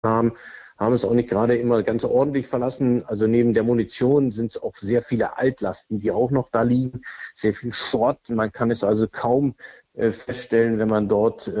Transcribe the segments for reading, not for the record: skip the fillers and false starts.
haben es auch nicht gerade immer ganz ordentlich verlassen. Also neben der Munition sind es auch sehr viele Altlasten, die auch noch da liegen, sehr viel Schrott. Man kann es also kaum feststellen, wenn man dort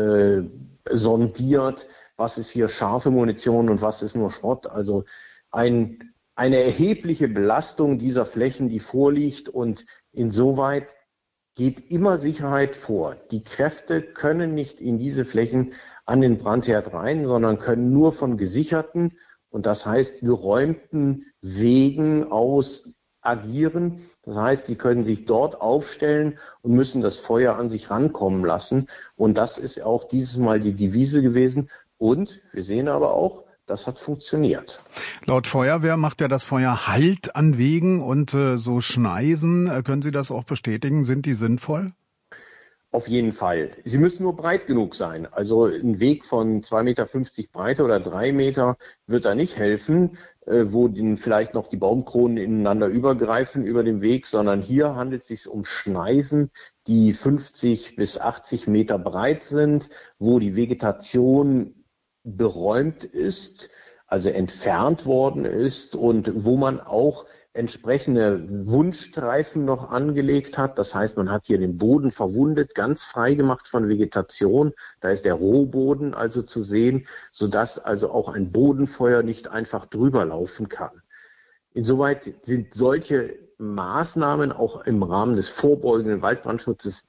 sondiert, was ist hier scharfe Munition und was ist nur Schrott. Also eine erhebliche Belastung dieser Flächen, die vorliegt, und insoweit geht immer Sicherheit vor. Die Kräfte können nicht in diese Flächen an den Brandherd rein, sondern können nur von gesicherten, und das heißt geräumten Wegen aus agieren. Das heißt, sie können sich dort aufstellen und müssen das Feuer an sich rankommen lassen. Und das ist auch dieses Mal die Devise gewesen. Und wir sehen aber auch, das hat funktioniert. Laut Feuerwehr macht ja das Feuer Halt an Wegen und so Schneisen. Können Sie das auch bestätigen? Sind die sinnvoll? Auf jeden Fall. Sie müssen nur breit genug sein. Also ein Weg von 2,50 Meter Breite oder 3 Meter wird da nicht helfen, wo vielleicht noch die Baumkronen ineinander übergreifen über den Weg, sondern hier handelt es sich um Schneisen, die 50 bis 80 Meter breit sind, wo die Vegetation beräumt ist, also entfernt worden ist, und wo man auch entsprechende Wundstreifen noch angelegt hat. Das heißt, man hat hier den Boden verwundet, ganz frei gemacht von Vegetation. Da ist der Rohboden also zu sehen, sodass also auch ein Bodenfeuer nicht einfach drüber laufen kann. Insoweit sind solche Maßnahmen auch im Rahmen des vorbeugenden Waldbrandschutzes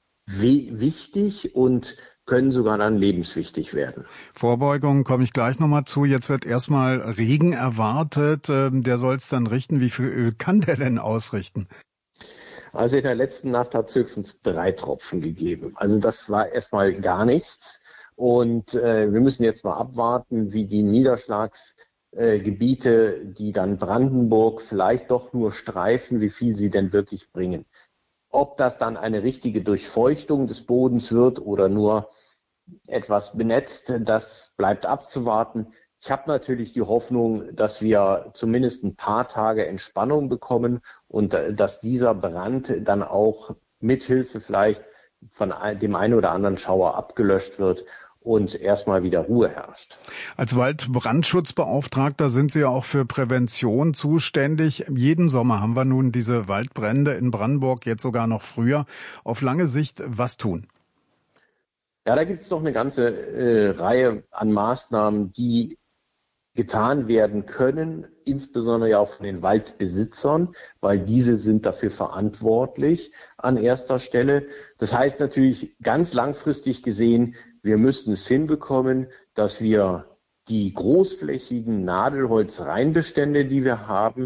wichtig und können sogar dann lebenswichtig werden. Vorbeugung komme ich gleich nochmal zu. Jetzt wird erstmal Regen erwartet. Der soll es dann richten. Wie viel kann der denn ausrichten? Also in der letzten Nacht hat es höchstens 3 Tropfen gegeben. Also das war erstmal gar nichts. Und wir müssen jetzt mal abwarten, wie die Niederschlagsgebiete, die dann Brandenburg vielleicht doch nur streifen, wie viel sie denn wirklich bringen. Ob das dann eine richtige Durchfeuchtung des Bodens wird oder nur etwas benetzt, das bleibt abzuwarten. Ich habe natürlich die Hoffnung, dass wir zumindest ein paar Tage Entspannung bekommen und dass dieser Brand dann auch mithilfe vielleicht von dem einen oder anderen Schauer abgelöscht wird und erstmal wieder Ruhe herrscht. Als Waldbrandschutzbeauftragter sind Sie ja auch für Prävention zuständig. Jeden Sommer haben wir nun diese Waldbrände in Brandenburg, jetzt sogar noch früher. Auf lange Sicht was tun? Ja, da gibt es doch eine ganze Reihe an Maßnahmen, die getan werden können, insbesondere ja auch von den Waldbesitzern, weil diese sind dafür verantwortlich an erster Stelle. Das heißt natürlich ganz langfristig gesehen, wir müssen es hinbekommen, dass wir die großflächigen Nadelholzreinbestände, die wir haben,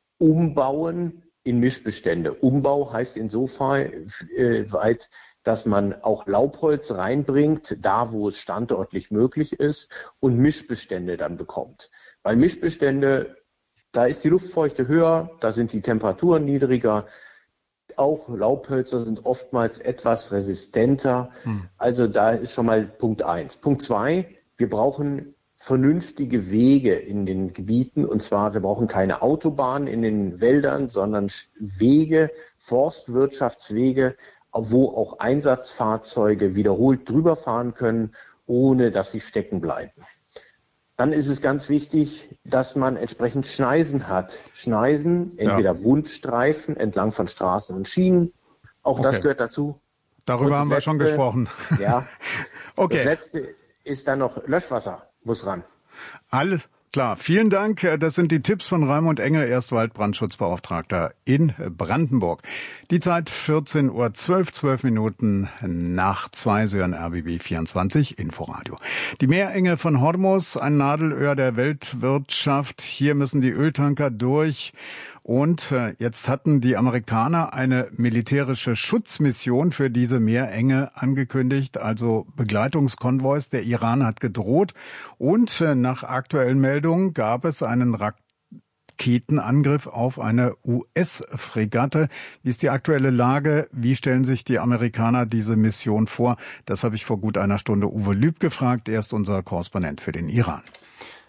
umbauen in Mischbestände. Umbau heißt insofern weit, dass man auch Laubholz reinbringt, da wo es standortlich möglich ist, und Mischbestände dann bekommt. Weil Mischbestände, da ist die Luftfeuchte höher, da sind die Temperaturen niedriger. Auch Laubhölzer sind oftmals etwas resistenter. Also da ist schon mal Punkt 1. Punkt 2, wir brauchen vernünftige Wege in den Gebieten. Und zwar, wir brauchen keine Autobahnen in den Wäldern, sondern Wege, Forstwirtschaftswege, wo auch Einsatzfahrzeuge wiederholt drüber fahren können, ohne dass sie stecken bleiben. Dann ist es ganz wichtig, dass man entsprechend Schneisen hat. Schneisen, entweder Wundstreifen entlang von Straßen und Schienen. Auch das gehört dazu. Darüber haben wir schon gesprochen. Ja. Okay. Das Letzte ist dann noch Löschwasser, muss ran. Alles klar. Vielen Dank. Das sind die Tipps von Raimund Engel, Erstwaldbrandschutzbeauftragter in Brandenburg. Die Zeit 14:12 Uhr, 12 Minuten nach 2, Sören RBB 24 Inforadio. Die Meerenge von Hormuz, ein Nadelöhr der Weltwirtschaft. Hier müssen die Öltanker durch. Und jetzt hatten die Amerikaner eine militärische Schutzmission für diese Meerenge angekündigt, also Begleitungskonvois. Der Iran hat gedroht und nach aktuellen Meldungen gab es einen Raketenangriff auf eine US-Fregatte. Wie ist die aktuelle Lage? Wie stellen sich die Amerikaner diese Mission vor? Das habe ich vor gut einer Stunde Uwe Lüb gefragt. Er ist unser Korrespondent für den Iran.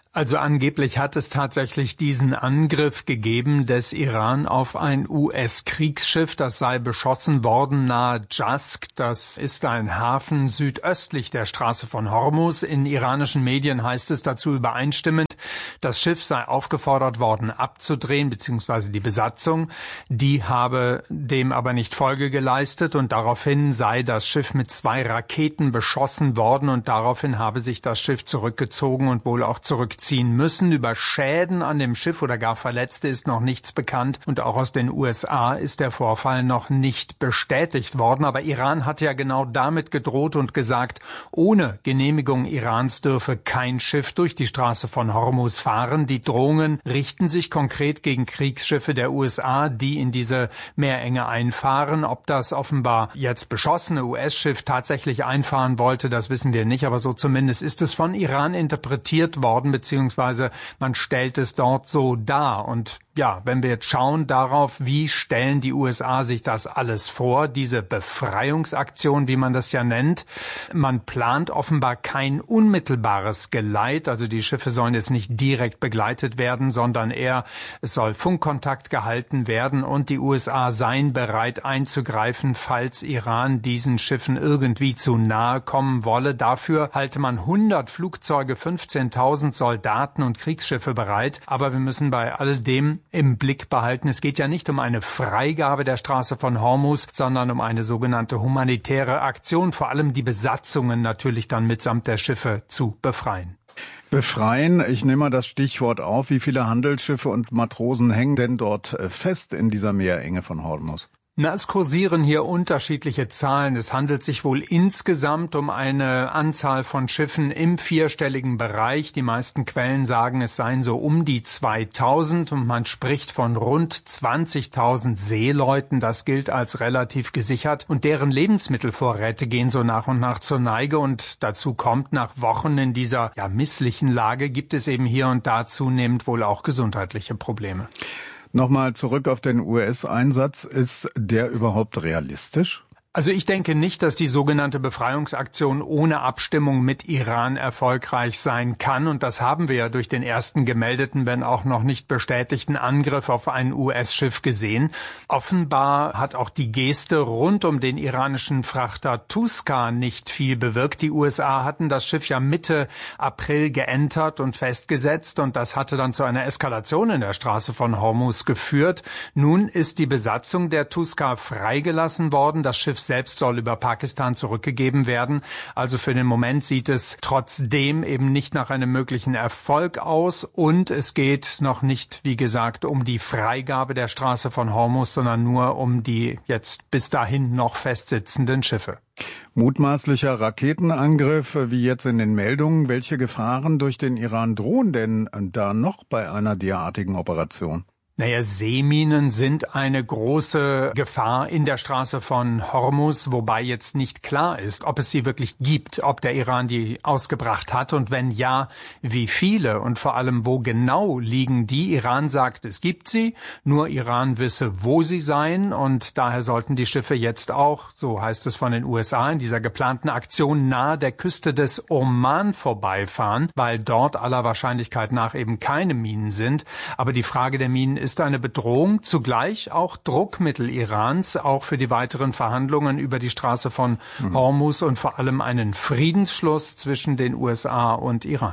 Also angeblich hat es tatsächlich diesen Angriff gegeben des Iran auf ein US-Kriegsschiff, das sei beschossen worden nahe Jask. Das ist ein Hafen südöstlich der Straße von Hormuz. In iranischen Medien heißt es dazu übereinstimmend, das Schiff sei aufgefordert worden abzudrehen, beziehungsweise die Besatzung. Die habe dem aber nicht Folge geleistet und daraufhin sei das Schiff mit 2 Raketen beschossen worden und daraufhin habe sich das Schiff zurückgezogen und wohl auch zurückziehen müssen. Über Schäden an dem Schiff oder gar Verletzte ist noch nichts bekannt und auch aus den USA ist der Vorfall noch nicht bestätigt worden. Aber Iran hat ja genau damit gedroht und gesagt, ohne Genehmigung Irans dürfe kein Schiff durch die Straße von Hormuz fahren. Die Drohungen richten sich konkret gegen Kriegsschiffe der USA, die in diese Meerenge einfahren. Ob das offenbar jetzt beschossene US-Schiff tatsächlich einfahren wollte, das wissen wir nicht. Aber so zumindest ist es von Iran interpretiert worden, beziehungsweise man stellt es dort so dar. Und ja, wenn wir jetzt schauen darauf, wie stellen die USA sich das alles vor, diese Befreiungsaktion, wie man das ja nennt. Man plant offenbar kein unmittelbares Geleit, also die Schiffe sollen jetzt nicht direkt begleitet werden, sondern eher, es soll Funkkontakt gehalten werden und die USA seien bereit einzugreifen, falls Iran diesen Schiffen irgendwie zu nahe kommen wolle. Dafür halte man 100 Flugzeuge, 15.000 Soldaten und Kriegsschiffe bereit. Aber wir müssen bei all dem im Blick behalten, es geht ja nicht um eine Freigabe der Straße von Hormuz, sondern um eine sogenannte humanitäre Aktion, vor allem die Besatzungen natürlich dann mitsamt der Schiffe zu befreien. Befreien, ich nehme mal das Stichwort auf. Wie viele Handelsschiffe und Matrosen hängen denn dort fest in dieser Meerenge von Hormuz? Na, es kursieren hier unterschiedliche Zahlen. Es handelt sich wohl insgesamt um eine Anzahl von Schiffen im 4-stelligen Bereich. Die meisten Quellen sagen, es seien so um die 2000 und man spricht von rund 20.000 Seeleuten. Das gilt als relativ gesichert und deren Lebensmittelvorräte gehen so nach und nach zur Neige und dazu kommt, nach Wochen in dieser misslichen Lage gibt es eben hier und da zunehmend wohl auch gesundheitliche Probleme. Nochmal zurück auf den US-Einsatz. Ist der überhaupt realistisch? Also ich denke nicht, dass die sogenannte Befreiungsaktion ohne Abstimmung mit Iran erfolgreich sein kann. Und das haben wir ja durch den ersten gemeldeten, wenn auch noch nicht bestätigten Angriff auf ein US-Schiff gesehen. Offenbar hat auch die Geste rund um den iranischen Frachter Tuska nicht viel bewirkt. Die USA hatten das Schiff ja Mitte April geentert und festgesetzt. Und das hatte dann zu einer Eskalation in der Straße von Hormuz geführt. Nun ist die Besatzung der Tuska freigelassen worden. Das Schiff selbst soll über Pakistan zurückgegeben werden. Also für den Moment sieht es trotzdem eben nicht nach einem möglichen Erfolg aus. Und es geht noch nicht, wie gesagt, um die Freigabe der Straße von Hormuz, sondern nur um die jetzt bis dahin noch festsitzenden Schiffe. Mutmaßlicher Raketenangriff, wie jetzt in den Meldungen. Welche Gefahren durch den Iran drohen denn da noch bei einer derartigen Operation? Naja, Seeminen sind eine große Gefahr in der Straße von Hormuz, wobei jetzt nicht klar ist, ob es sie wirklich gibt, ob der Iran die ausgebracht hat und wenn ja, wie viele und vor allem wo genau liegen die. Iran sagt, es gibt sie, nur Iran wisse, wo sie seien und daher sollten die Schiffe jetzt auch, so heißt es von den USA, in dieser geplanten Aktion nahe der Küste des Oman vorbeifahren, weil dort aller Wahrscheinlichkeit nach eben keine Minen sind. Aber die Frage der Minen ist eine Bedrohung, zugleich auch Druckmittel Irans, auch für die weiteren Verhandlungen über die Straße von Hormuz und vor allem einen Friedensschluss zwischen den USA und Iran.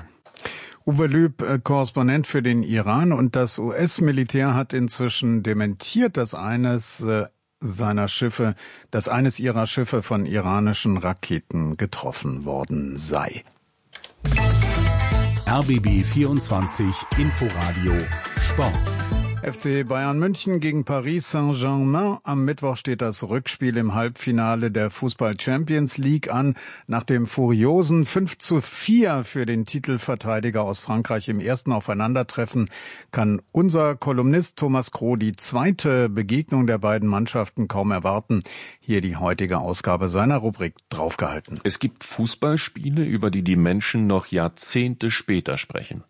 Uwe Lüb, Korrespondent für den Iran, und das US-Militär hat inzwischen dementiert, dass eines ihrer Schiffe von iranischen Raketen getroffen worden sei. RBB 24 Inforadio Sport. FC Bayern München gegen Paris Saint-Germain. Am Mittwoch steht das Rückspiel im Halbfinale der Fußball-Champions League an. Nach dem furiosen 5:4 für den Titelverteidiger aus Frankreich im ersten Aufeinandertreffen kann unser Kolumnist Thomas Kroh die zweite Begegnung der beiden Mannschaften kaum erwarten. Hier die heutige Ausgabe seiner Rubrik Draufgehalten. Es gibt Fußballspiele, über die die Menschen noch Jahrzehnte später sprechen.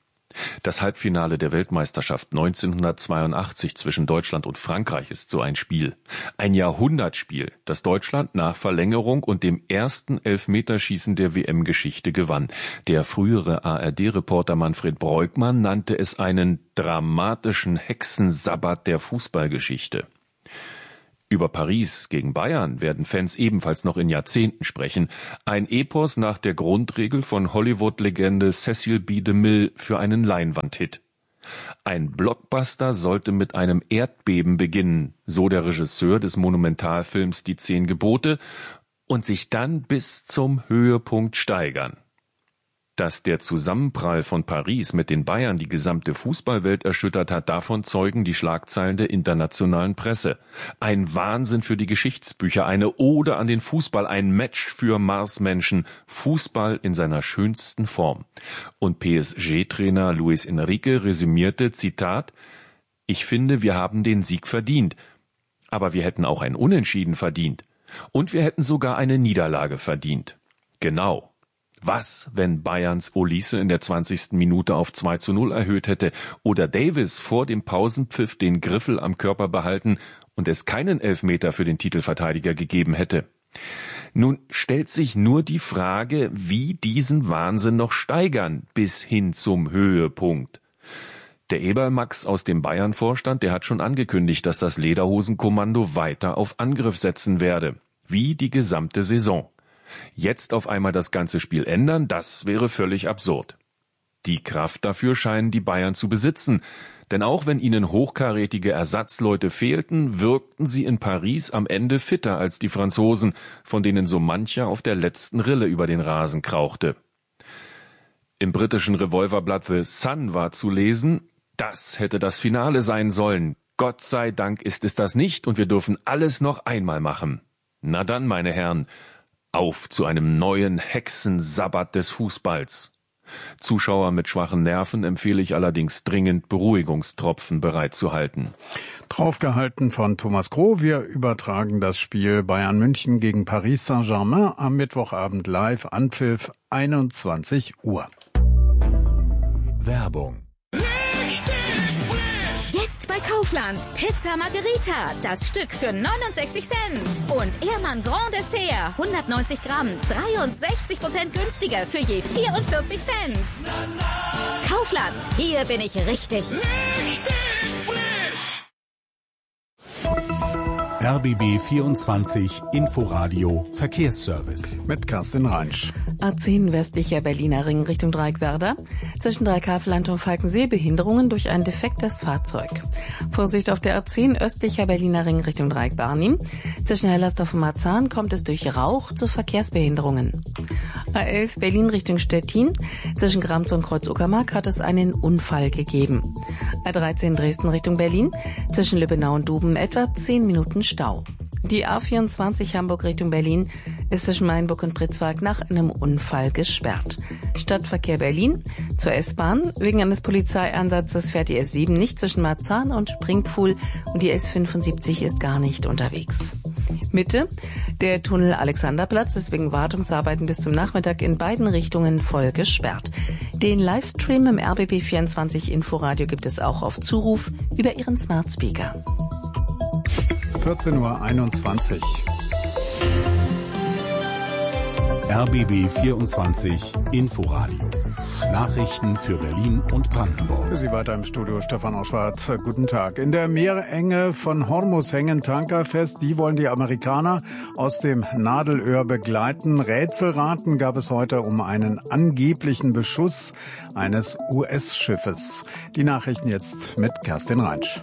Das Halbfinale der Weltmeisterschaft 1982 zwischen Deutschland und Frankreich ist so ein Spiel. Ein Jahrhundertspiel, das Deutschland nach Verlängerung und dem ersten Elfmeterschießen der WM-Geschichte gewann. Der frühere ARD-Reporter Manfred Breukmann nannte es einen dramatischen Hexensabbat der Fußballgeschichte. Über Paris gegen Bayern werden Fans ebenfalls noch in Jahrzehnten sprechen. Ein Epos nach der Grundregel von Hollywood-Legende Cecil B. DeMille für einen Leinwandhit. Ein Blockbuster sollte mit einem Erdbeben beginnen, so der Regisseur des Monumentalfilms Die 10 Gebote, und sich dann bis zum Höhepunkt steigern. Dass der Zusammenprall von Paris mit den Bayern die gesamte Fußballwelt erschüttert hat, davon zeugen die Schlagzeilen der internationalen Presse. Ein Wahnsinn für die Geschichtsbücher, eine Ode an den Fußball, ein Match für Marsmenschen, Fußball in seiner schönsten Form. Und PSG-Trainer Luis Enrique resümierte, Zitat, »Ich finde, wir haben den Sieg verdient. Aber wir hätten auch ein Unentschieden verdient. Und wir hätten sogar eine Niederlage verdient. Genau. Was, wenn Bayerns Olise in der 20. Minute auf 2:0 erhöht hätte oder Davis vor dem Pausenpfiff den Griffel am Körper behalten und es keinen Elfmeter für den Titelverteidiger gegeben hätte? Nun stellt sich nur die Frage, wie diesen Wahnsinn noch steigern bis hin zum Höhepunkt. Der Ebermax aus dem Bayern-Vorstand, der hat schon angekündigt, dass das Lederhosenkommando weiter auf Angriff setzen werde, wie die gesamte Saison. Jetzt auf einmal das ganze Spiel ändern, das wäre völlig absurd. Die Kraft dafür scheinen die Bayern zu besitzen, denn auch wenn ihnen hochkarätige Ersatzleute fehlten, wirkten sie in Paris am Ende fitter als die Franzosen, von denen so mancher auf der letzten Rille über den Rasen krauchte. Im britischen Revolverblatt The Sun war zu lesen, das hätte das Finale sein sollen. Gott sei Dank ist es das nicht und wir dürfen alles noch einmal machen. Na dann, meine Herren, auf zu einem neuen Hexensabbat des Fußballs. Zuschauer mit schwachen Nerven empfehle ich allerdings dringend, Beruhigungstropfen bereitzuhalten. Draufgehalten von Thomas Groh. Wir übertragen das Spiel Bayern München gegen Paris Saint-Germain am Mittwochabend live, Anpfiff 21 Uhr. Werbung. Jetzt bei Kaufland. Pizza Margherita. Das Stück für 69 Cent. Und Ehrmann Grand Dessert. 190 Gramm. 63% günstiger für je 44 Cent. Kaufland. Hier bin ich richtig. Richtig frisch. RBB 24 Inforadio Verkehrsservice. Mit Kerstin Reinsch. A10 westlicher Berliner Ring Richtung Dreieckwerder. Zwischen Dreieckhavelland und Falkensee Behinderungen durch ein defektes Fahrzeug. Vorsicht auf der A10 östlicher Berliner Ring Richtung Dreieck-Barnim. Zwischen Hellersdorf und Marzahn kommt es durch Rauch zu Verkehrsbehinderungen. A11 Berlin Richtung Stettin. Zwischen Grams und Kreuz-Uckermark hat es einen Unfall gegeben. A13 Dresden Richtung Berlin. Zwischen Lübbenau und Duben etwa 10 Minuten Stau. Die A24 Hamburg Richtung Berlin ist zwischen Mainburg und Pritzwalk nach einem Unfall gesperrt. Stadtverkehr Berlin zur S-Bahn. Wegen eines Polizeieinsatzes fährt die S7 nicht zwischen Marzahn und Springpfuhl und die S75 ist gar nicht unterwegs. Mitte, der Tunnel Alexanderplatz ist wegen Wartungsarbeiten bis zum Nachmittag in beiden Richtungen voll gesperrt. Den Livestream im RBB24 Inforadio gibt es auch auf Zuruf über Ihren Smart Speaker. 14:21 Uhr. RBB 24 Inforadio. Nachrichten für Berlin und Brandenburg. Für Sie weiter im Studio Stefan Oschwart. Guten Tag. In der Meerenge von Hormuz hängen Tanker fest. Die wollen die Amerikaner aus dem Nadelöhr begleiten. Rätselraten gab es heute um einen angeblichen Beschuss eines US-Schiffes. Die Nachrichten jetzt mit Kerstin Reinsch.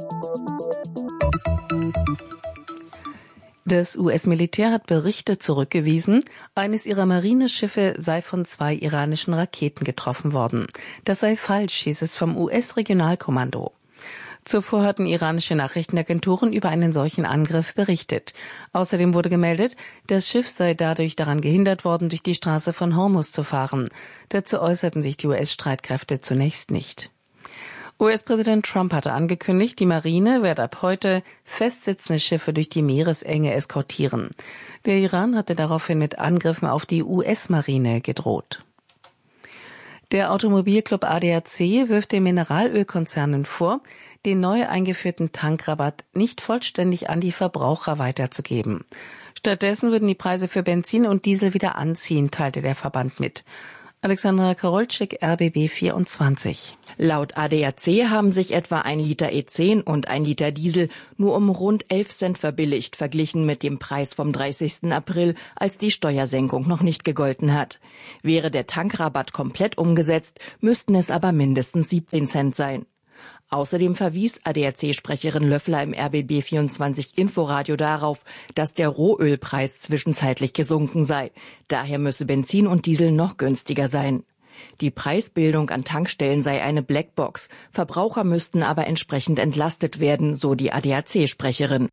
Das US-Militär hat Berichte zurückgewiesen, eines ihrer Marineschiffe sei von 2 iranischen Raketen getroffen worden. Das sei falsch, hieß es vom US-Regionalkommando. Zuvor hatten iranische Nachrichtenagenturen über einen solchen Angriff berichtet. Außerdem wurde gemeldet, das Schiff sei dadurch daran gehindert worden, durch die Straße von Hormuz zu fahren. Dazu äußerten sich die US-Streitkräfte zunächst nicht. US-Präsident Trump hatte angekündigt, die Marine werde ab heute festsitzende Schiffe durch die Meeresenge eskortieren. Der Iran hatte daraufhin mit Angriffen auf die US-Marine gedroht. Der Automobilclub ADAC wirft den Mineralölkonzernen vor, den neu eingeführten Tankrabatt nicht vollständig an die Verbraucher weiterzugeben. Stattdessen würden die Preise für Benzin und Diesel wieder anziehen, teilte der Verband mit. Alexandra Karolczyk, RBB 24. Laut ADAC haben sich etwa 1 Liter E10 und 1 Liter Diesel nur um rund 11 Cent verbilligt, verglichen mit dem Preis vom 30. April, als die Steuersenkung noch nicht gegolten hat. Wäre der Tankrabatt komplett umgesetzt, müssten es aber mindestens 17 Cent sein. Außerdem verwies ADAC-Sprecherin Löffler im RBB 24 Inforadio darauf, dass der Rohölpreis zwischenzeitlich gesunken sei. Daher müsse Benzin und Diesel noch günstiger sein. Die Preisbildung an Tankstellen sei eine Blackbox. Verbraucher müssten aber entsprechend entlastet werden, so die ADAC-Sprecherin.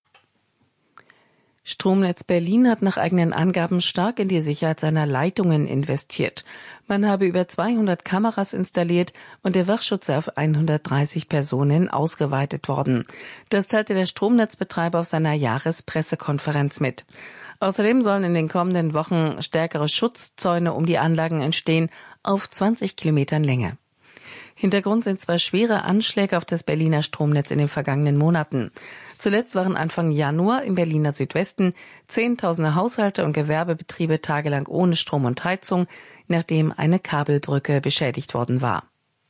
Stromnetz Berlin hat nach eigenen Angaben stark in die Sicherheit seiner Leitungen investiert. Man habe über 200 Kameras installiert und der Wachschutz sei auf 130 Personen ausgeweitet worden. Das teilte der Stromnetzbetreiber auf seiner Jahrespressekonferenz mit. Außerdem sollen in den kommenden Wochen stärkere Schutzzäune um die Anlagen entstehen, auf 20 Kilometern Länge. Hintergrund sind 2 schwere Anschläge auf das Berliner Stromnetz in den vergangenen Monaten. Zuletzt waren Anfang Januar im Berliner Südwesten Zehntausende Haushalte und Gewerbebetriebe tagelang ohne Strom und Heizung, nachdem eine Kabelbrücke beschädigt worden war.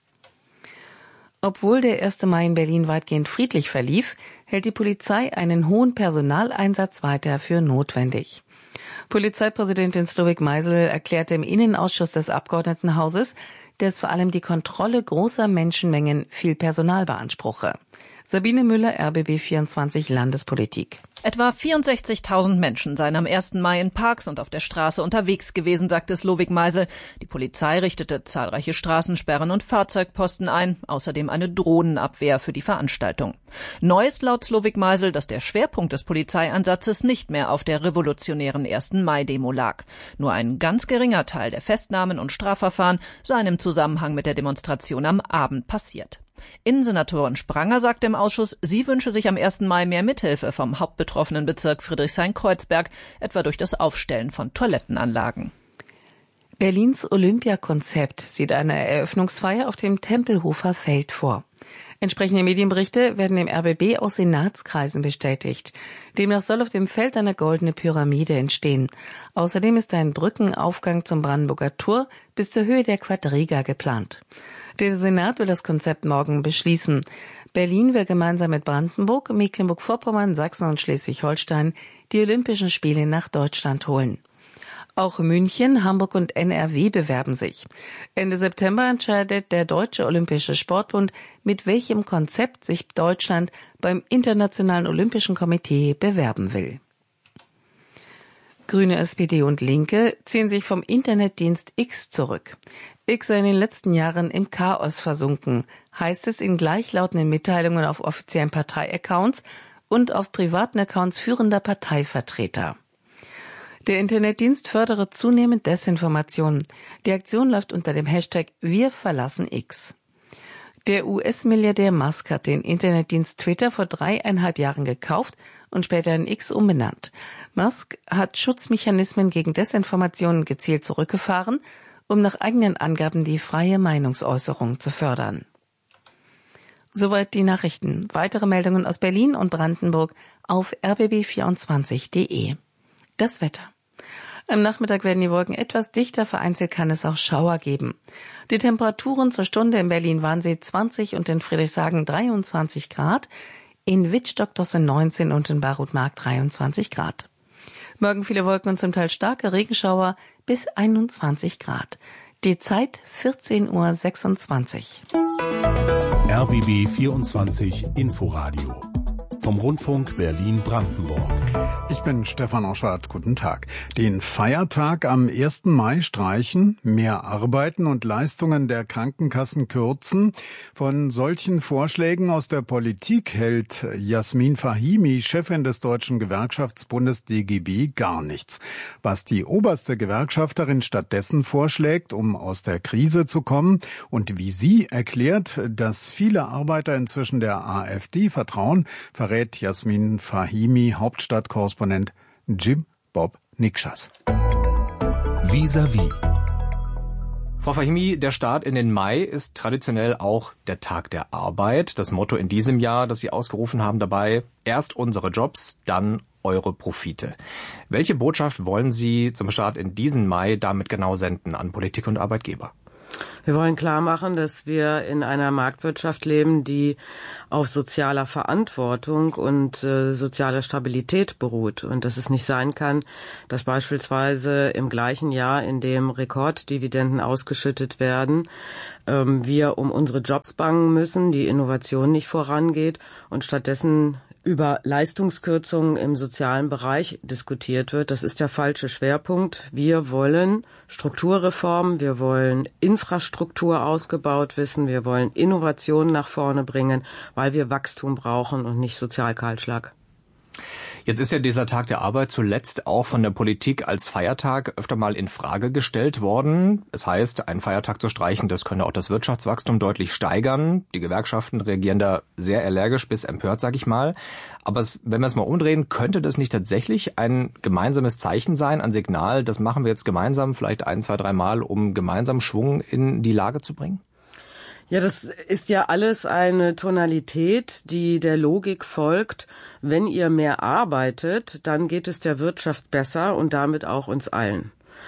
Obwohl der 1. Mai in Berlin weitgehend friedlich verlief, hält die Polizei einen hohen Personaleinsatz weiter für notwendig. Polizeipräsidentin Slowik Meisel erklärte im Innenausschuss des Abgeordnetenhauses, dass vor allem die Kontrolle großer Menschenmengen viel Personal beanspruche. Sabine Müller, RBB 24 Landespolitik. Etwa 64.000 Menschen seien am 1. Mai in Parks und auf der Straße unterwegs gewesen, sagte Slowik Meisel. Die Polizei richtete zahlreiche Straßensperren und Fahrzeugposten ein, außerdem eine Drohnenabwehr für die Veranstaltung. Neu ist laut Slowik Meisel, dass der Schwerpunkt des Polizeieinsatzes nicht mehr auf der revolutionären 1. Mai-Demo lag. Nur ein ganz geringer Teil der Festnahmen und Strafverfahren seien im Zusammenhang mit der Demonstration am Abend passiert. Innensenatorin Spranger sagte im Ausschuss, sie wünsche sich am 1. Mai mehr Mithilfe vom hauptbetroffenen Bezirk Friedrichshain-Kreuzberg, etwa durch das Aufstellen von Toilettenanlagen. Berlins Olympiakonzept sieht eine Eröffnungsfeier auf dem Tempelhofer Feld vor. Entsprechende Medienberichte werden im RBB aus Senatskreisen bestätigt. Demnach soll auf dem Feld eine goldene Pyramide entstehen. Außerdem ist ein Brückenaufgang zum Brandenburger Tor bis zur Höhe der Quadriga geplant. Der Senat will das Konzept morgen beschließen. Berlin will gemeinsam mit Brandenburg, Mecklenburg-Vorpommern, Sachsen und Schleswig-Holstein die Olympischen Spiele nach Deutschland holen. Auch München, Hamburg und NRW bewerben sich. Ende September entscheidet der Deutsche Olympische Sportbund, mit welchem Konzept sich Deutschland beim Internationalen Olympischen Komitee bewerben will. Grüne, SPD und Linke ziehen sich vom Internetdienst X zurück. X sei in den letzten Jahren im Chaos versunken, heißt es in gleichlautenden Mitteilungen auf offiziellen Parteiaccounts und auf privaten Accounts führender Parteivertreter. Der Internetdienst fördere zunehmend Desinformation. Die Aktion läuft unter dem Hashtag Wir verlassen X. Der US-Milliardär Musk hat den Internetdienst Twitter vor 3,5 Jahren gekauft und später in X umbenannt. Musk hat Schutzmechanismen gegen Desinformationen gezielt zurückgefahren, um nach eigenen Angaben die freie Meinungsäußerung zu fördern. Soweit die Nachrichten. Weitere Meldungen aus Berlin und Brandenburg auf rbb24.de. Das Wetter. Am Nachmittag werden die Wolken etwas dichter, vereinzelt kann es auch Schauer geben. Die Temperaturen zur Stunde in Berlin-Wannsee 20 und in Friedrichshagen 23 Grad, in Wittstock-Dosse 19 und in Barut-Mark 23 Grad. Morgen viele Wolken und zum Teil starke Regenschauer bis 21 Grad. Die Zeit 14:26 Uhr. RBB 24 Inforadio vom Rundfunk Berlin-Brandenburg. Ich bin Stefan Oschwart. Guten Tag. Den Feiertag am 1. Mai streichen, mehr Arbeiten und Leistungen der Krankenkassen kürzen. Von solchen Vorschlägen aus der Politik hält Jasmin Fahimi, Chefin des Deutschen Gewerkschaftsbundes DGB, gar nichts. Was die oberste Gewerkschafterin stattdessen vorschlägt, um aus der Krise zu kommen und wie sie erklärt, dass viele Arbeiter inzwischen der AfD vertrauen, verrät Jasmin Fahimi, Hauptstadtkorrespondent Jim Bob Nikschas. Vis-à-vis. Frau Fahimi, der Start in den Mai ist traditionell auch der Tag der Arbeit. Das Motto in diesem Jahr, das Sie ausgerufen haben dabei, erst unsere Jobs, dann eure Profite. Welche Botschaft wollen Sie zum Start in diesen Mai damit genau senden an Politik und Arbeitgeber? Wir wollen klar machen, dass wir in einer Marktwirtschaft leben, die auf sozialer Verantwortung und sozialer Stabilität beruht. Und dass es nicht sein kann, dass beispielsweise im gleichen Jahr, in dem Rekorddividenden ausgeschüttet werden, wir um unsere Jobs bangen müssen, die Innovation nicht vorangeht und stattdessen über Leistungskürzungen im sozialen Bereich diskutiert wird. Das ist der falsche Schwerpunkt. Wir wollen Strukturreformen, wir wollen Infrastruktur ausgebaut wissen, wir wollen Innovationen nach vorne bringen, weil wir Wachstum brauchen und nicht Sozialkahlschlag. Jetzt ist ja dieser Tag der Arbeit zuletzt auch von der Politik als Feiertag öfter mal in Frage gestellt worden. Es heißt, einen Feiertag zu streichen, das könne auch das Wirtschaftswachstum deutlich steigern. Die Gewerkschaften reagieren da sehr allergisch bis empört, sag ich mal. Aber wenn wir es mal umdrehen, könnte das nicht tatsächlich ein gemeinsames Zeichen sein, ein Signal, das machen wir jetzt gemeinsam, vielleicht 1, 2, 3 Mal, um gemeinsam Schwung in die Lage zu bringen? Ja, das ist ja alles eine Tonalität, die der Logik folgt. Wenn ihr mehr arbeitet, dann geht es der Wirtschaft besser und damit auch uns allen.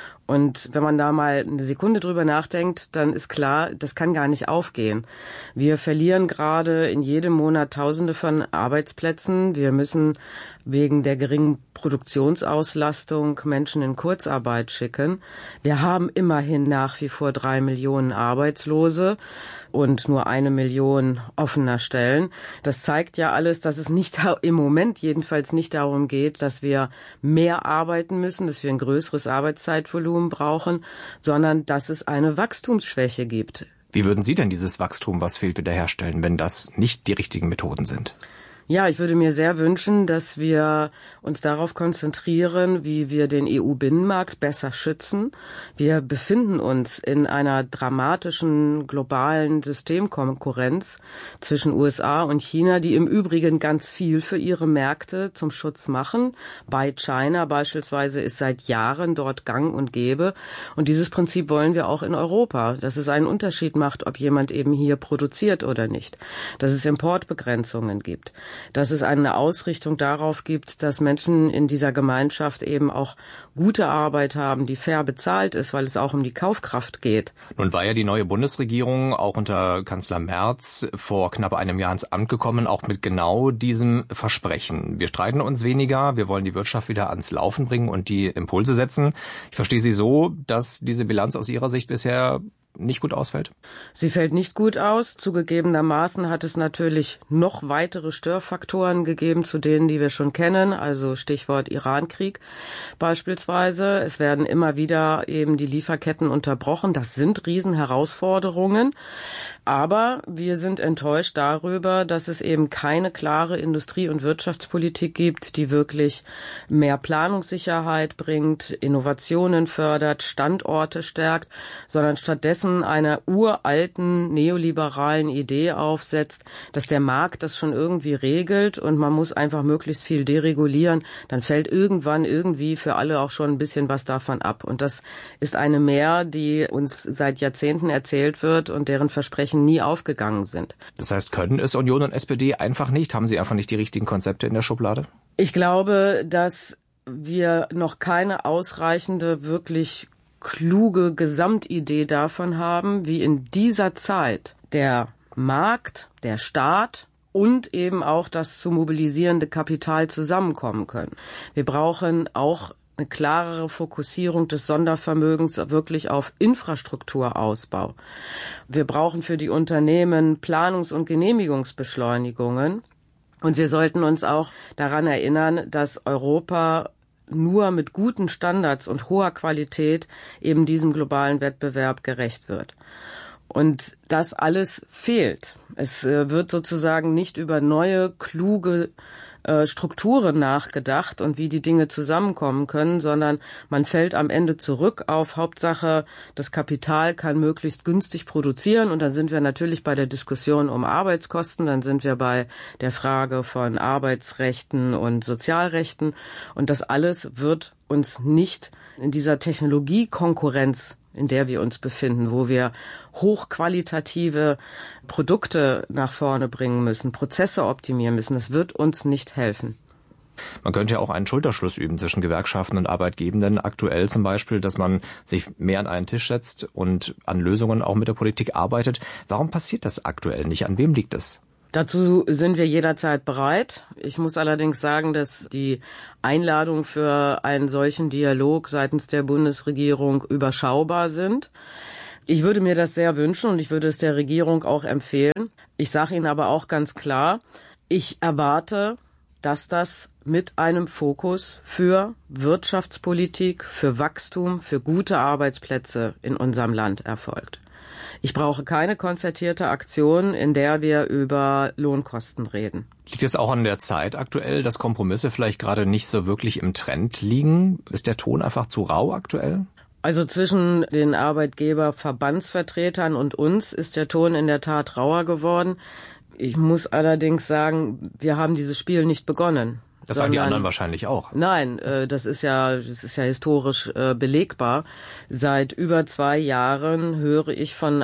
Und wenn man da mal eine Sekunde drüber nachdenkt, dann ist klar, das kann gar nicht aufgehen. Wir verlieren gerade in jedem Monat Tausende von Arbeitsplätzen. Wir müssen wegen der geringen Produktionsauslastung Menschen in Kurzarbeit schicken. Wir haben immerhin nach wie vor 3 Millionen Arbeitslose und nur 1 Million offener Stellen. Das zeigt ja alles, dass es nicht im Moment jedenfalls nicht darum geht, dass wir mehr arbeiten müssen, dass wir ein größeres Arbeitszeitvolumen brauchen, sondern dass es eine Wachstumsschwäche gibt. Wie würden Sie denn dieses Wachstum, was fehlt, wiederherstellen, wenn das nicht die richtigen Methoden sind? Ja, ich würde mir sehr wünschen, dass wir uns darauf konzentrieren, wie wir den EU-Binnenmarkt besser schützen. Wir befinden uns in einer dramatischen globalen Systemkonkurrenz zwischen USA und China, die im Übrigen ganz viel für ihre Märkte zum Schutz machen. Bei China beispielsweise ist seit Jahren dort gang und gäbe. Und dieses Prinzip wollen wir auch in Europa, dass es einen Unterschied macht, ob jemand eben hier produziert oder nicht. Dass es Importbegrenzungen gibt. Dass es eine Ausrichtung darauf gibt, dass Menschen in dieser Gemeinschaft eben auch gute Arbeit haben, die fair bezahlt ist, weil es auch um die Kaufkraft geht. Nun war ja die neue Bundesregierung auch unter Kanzler Merz vor knapp einem Jahr ins Amt gekommen, auch mit genau diesem Versprechen. Wir streiten uns weniger, wir wollen die Wirtschaft wieder ans Laufen bringen und die Impulse setzen. Ich verstehe Sie so, dass diese Bilanz aus Ihrer Sicht bisher nicht gut ausfällt? Sie fällt nicht gut aus. Zugegebenermaßen hat es natürlich noch weitere Störfaktoren gegeben, zu denen, die wir schon kennen, also Stichwort Irankrieg beispielsweise. Es werden immer wieder eben die Lieferketten unterbrochen. Das sind Riesenherausforderungen. Aber wir sind enttäuscht darüber, dass es eben keine klare Industrie- und Wirtschaftspolitik gibt, die wirklich mehr Planungssicherheit bringt, Innovationen fördert, Standorte stärkt, sondern stattdessen einer uralten neoliberalen Idee aufsetzt, dass der Markt das schon irgendwie regelt und man muss einfach möglichst viel deregulieren. Dann fällt irgendwann irgendwie für alle auch schon ein bisschen was davon ab. Und das ist eine Mehr, die uns seit Jahrzehnten erzählt wird und deren Versprechen nie aufgegangen sind. Das heißt, können es Union und SPD einfach nicht? Haben sie einfach nicht die richtigen Konzepte in der Schublade? Ich glaube, dass wir noch keine ausreichende, wirklich kluge Gesamtidee davon haben, wie in dieser Zeit der Markt, der Staat und eben auch das zu mobilisierende Kapital zusammenkommen können. Wir brauchen auch eine klarere Fokussierung des Sondervermögens wirklich auf Infrastrukturausbau. Wir brauchen für die Unternehmen Planungs- und Genehmigungsbeschleunigungen. Und wir sollten uns auch daran erinnern, dass Europa nur mit guten Standards und hoher Qualität eben diesem globalen Wettbewerb gerecht wird. Und das alles fehlt. Es wird sozusagen nicht über neue, kluge Strukturen nachgedacht und wie die Dinge zusammenkommen können, sondern man fällt am Ende zurück auf Hauptsache, das Kapital kann möglichst günstig produzieren und dann sind wir natürlich bei der Diskussion um Arbeitskosten, dann sind wir bei der Frage von Arbeitsrechten und Sozialrechten und das alles wird uns nicht in dieser Technologiekonkurrenz in der wir uns befinden, wo wir hochqualitative Produkte nach vorne bringen müssen, Prozesse optimieren müssen, das wird uns nicht helfen. Man könnte ja auch einen Schulterschluss üben zwischen Gewerkschaften und Arbeitgebenden. Aktuell zum Beispiel, dass man sich mehr an einen Tisch setzt und an Lösungen auch mit der Politik arbeitet. Warum passiert das aktuell nicht? An wem liegt es? Dazu sind wir jederzeit bereit. Ich muss allerdings sagen, dass die Einladungen für einen solchen Dialog seitens der Bundesregierung überschaubar sind. Ich würde mir das sehr wünschen und ich würde es der Regierung auch empfehlen. Ich sage Ihnen aber auch ganz klar, ich erwarte, dass das mit einem Fokus für Wirtschaftspolitik, für Wachstum, für gute Arbeitsplätze in unserem Land erfolgt. Ich brauche keine konzertierte Aktion, in der wir über Lohnkosten reden. Liegt es auch an der Zeit aktuell, dass Kompromisse vielleicht gerade nicht so wirklich im Trend liegen? Ist der Ton einfach zu rau aktuell? Also zwischen den Arbeitgeberverbandsvertretern und uns ist der Ton in der Tat rauer geworden. Ich muss allerdings sagen, wir haben dieses Spiel nicht begonnen. Das sagen die anderen wahrscheinlich auch. Nein, das ist ja historisch belegbar. Seit über 2 Jahren höre ich von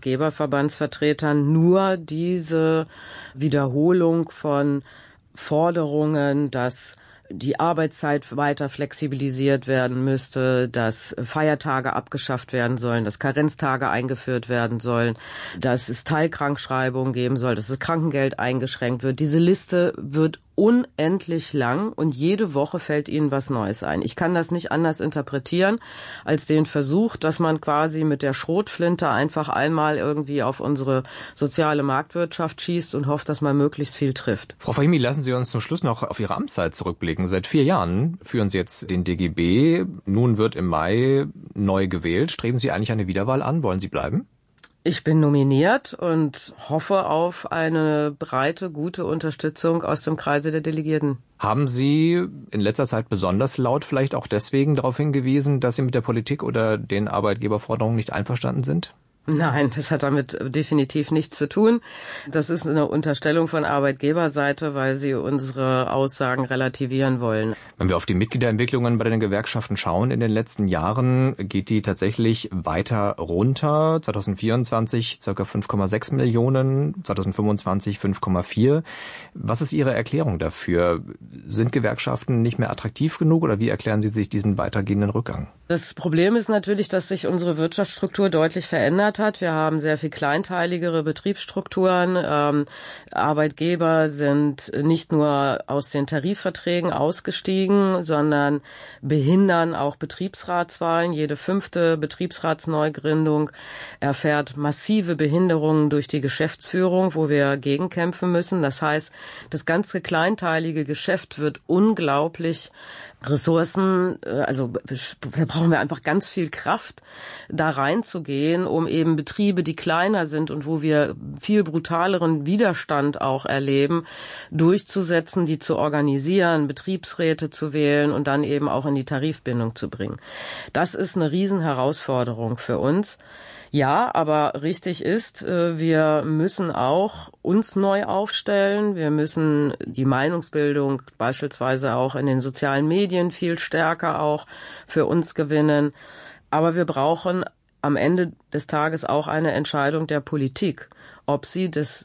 Arbeitgeberverbandsvertretern nur diese Wiederholung von Forderungen, dass die Arbeitszeit weiter flexibilisiert werden müsste, dass Feiertage abgeschafft werden sollen, dass Karenztage eingeführt werden sollen, dass es Teilkrankschreibungen geben soll, dass das Krankengeld eingeschränkt wird. Diese Liste wird unendlich lang und jede Woche fällt Ihnen was Neues ein. Ich kann das nicht anders interpretieren als den Versuch, dass man quasi mit der Schrotflinte einfach einmal irgendwie auf unsere soziale Marktwirtschaft schießt und hofft, dass man möglichst viel trifft. Frau Fahimi, lassen Sie uns zum Schluss noch auf Ihre Amtszeit zurückblicken. Seit 4 Jahren führen Sie jetzt den DGB. Nun wird im Mai neu gewählt. Streben Sie eigentlich eine Wiederwahl an? Wollen Sie bleiben? Ich bin nominiert und hoffe auf eine breite, gute Unterstützung aus dem Kreise der Delegierten. Haben Sie in letzter Zeit besonders laut vielleicht auch deswegen darauf hingewiesen, dass Sie mit der Politik oder den Arbeitgeberforderungen nicht einverstanden sind? Nein, das hat damit definitiv nichts zu tun. Das ist eine Unterstellung von Arbeitgeberseite, weil sie unsere Aussagen relativieren wollen. Wenn wir auf die Mitgliederentwicklungen bei den Gewerkschaften schauen in den letzten Jahren, geht die tatsächlich weiter runter. 2024 ca. 5,6 Millionen, 2025 5,4. Was ist Ihre Erklärung dafür? Sind Gewerkschaften nicht mehr attraktiv genug oder wie erklären Sie sich diesen weitergehenden Rückgang? Das Problem ist natürlich, dass sich unsere Wirtschaftsstruktur deutlich verändert hat. Wir haben sehr viel kleinteiligere Betriebsstrukturen. Arbeitgeber sind nicht nur aus den Tarifverträgen ausgestiegen, sondern behindern auch Betriebsratswahlen. Jede 5. Betriebsratsneugründung erfährt massive Behinderungen durch die Geschäftsführung, wo wir gegenkämpfen müssen. Das heißt, das ganze kleinteilige Geschäft wird unglaublich Ressourcen, also da brauchen wir einfach ganz viel Kraft, da reinzugehen, um eben Betriebe, die kleiner sind und wo wir viel brutaleren Widerstand auch erleben, durchzusetzen, die zu organisieren, Betriebsräte zu wählen und dann eben auch in die Tarifbindung zu bringen. Das ist eine Riesenherausforderung für uns. Ja, aber richtig ist, wir müssen auch uns neu aufstellen. Wir müssen die Meinungsbildung beispielsweise auch in den sozialen Medien viel stärker auch für uns gewinnen. Aber wir brauchen am Ende des Tages auch eine Entscheidung der Politik, ob sie das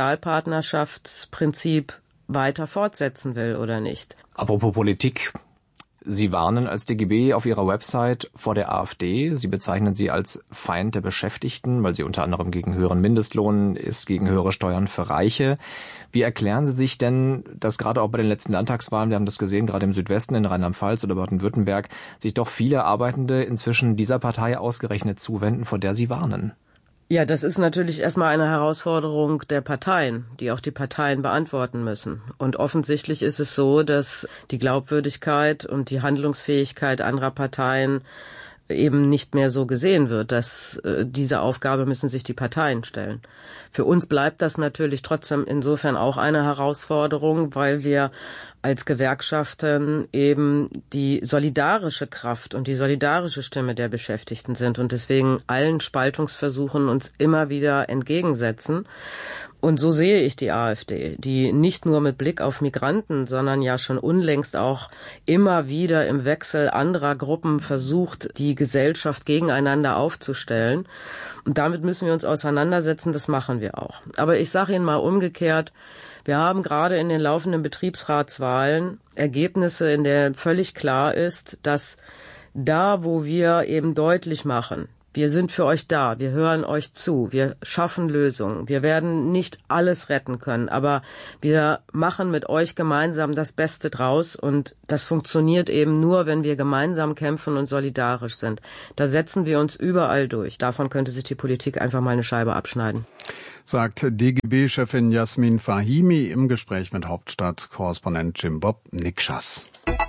Sozialpartnerschaftsprinzip weiter fortsetzen will oder nicht. Apropos Politik. Sie warnen als DGB auf Ihrer Website vor der AfD. Sie bezeichnen sie als Feind der Beschäftigten, weil sie unter anderem gegen höheren Mindestlohn ist, gegen höhere Steuern für Reiche. Wie erklären Sie sich denn, dass gerade auch bei den letzten Landtagswahlen, wir haben das gesehen, gerade im Südwesten, in Rheinland-Pfalz oder Baden-Württemberg, sich doch viele Arbeitende inzwischen dieser Partei ausgerechnet zuwenden, vor der Sie warnen? Ja, das ist natürlich erstmal eine Herausforderung der Parteien, die auch die Parteien beantworten müssen. Und offensichtlich ist es so, dass die Glaubwürdigkeit und die Handlungsfähigkeit anderer Parteien eben nicht mehr so gesehen wird, dass diese Aufgabe müssen sich die Parteien stellen. Für uns bleibt das natürlich trotzdem insofern auch eine Herausforderung, weil wir als Gewerkschaften eben die solidarische Kraft und die solidarische Stimme der Beschäftigten sind und deswegen allen Spaltungsversuchen uns immer wieder entgegensetzen. Und so sehe ich die AfD, die nicht nur mit Blick auf Migranten, sondern ja schon unlängst auch immer wieder im Wechsel anderer Gruppen versucht, die die Gesellschaft gegeneinander aufzustellen. Und damit müssen wir uns auseinandersetzen, das machen wir auch. Aber ich sage Ihnen mal umgekehrt, wir haben gerade in den laufenden Betriebsratswahlen Ergebnisse, in denen völlig klar ist, dass da, wo wir eben deutlich machen, wir sind für euch da, wir hören euch zu, wir schaffen Lösungen. Wir werden nicht alles retten können, aber wir machen mit euch gemeinsam das Beste draus und das funktioniert eben nur, wenn wir gemeinsam kämpfen und solidarisch sind. Da setzen wir uns überall durch. Davon könnte sich die Politik einfach mal eine Scheibe abschneiden. Sagt DGB-Chefin Jasmin Fahimi im Gespräch mit Hauptstadt-Korrespondent Jim Bob Nikschas.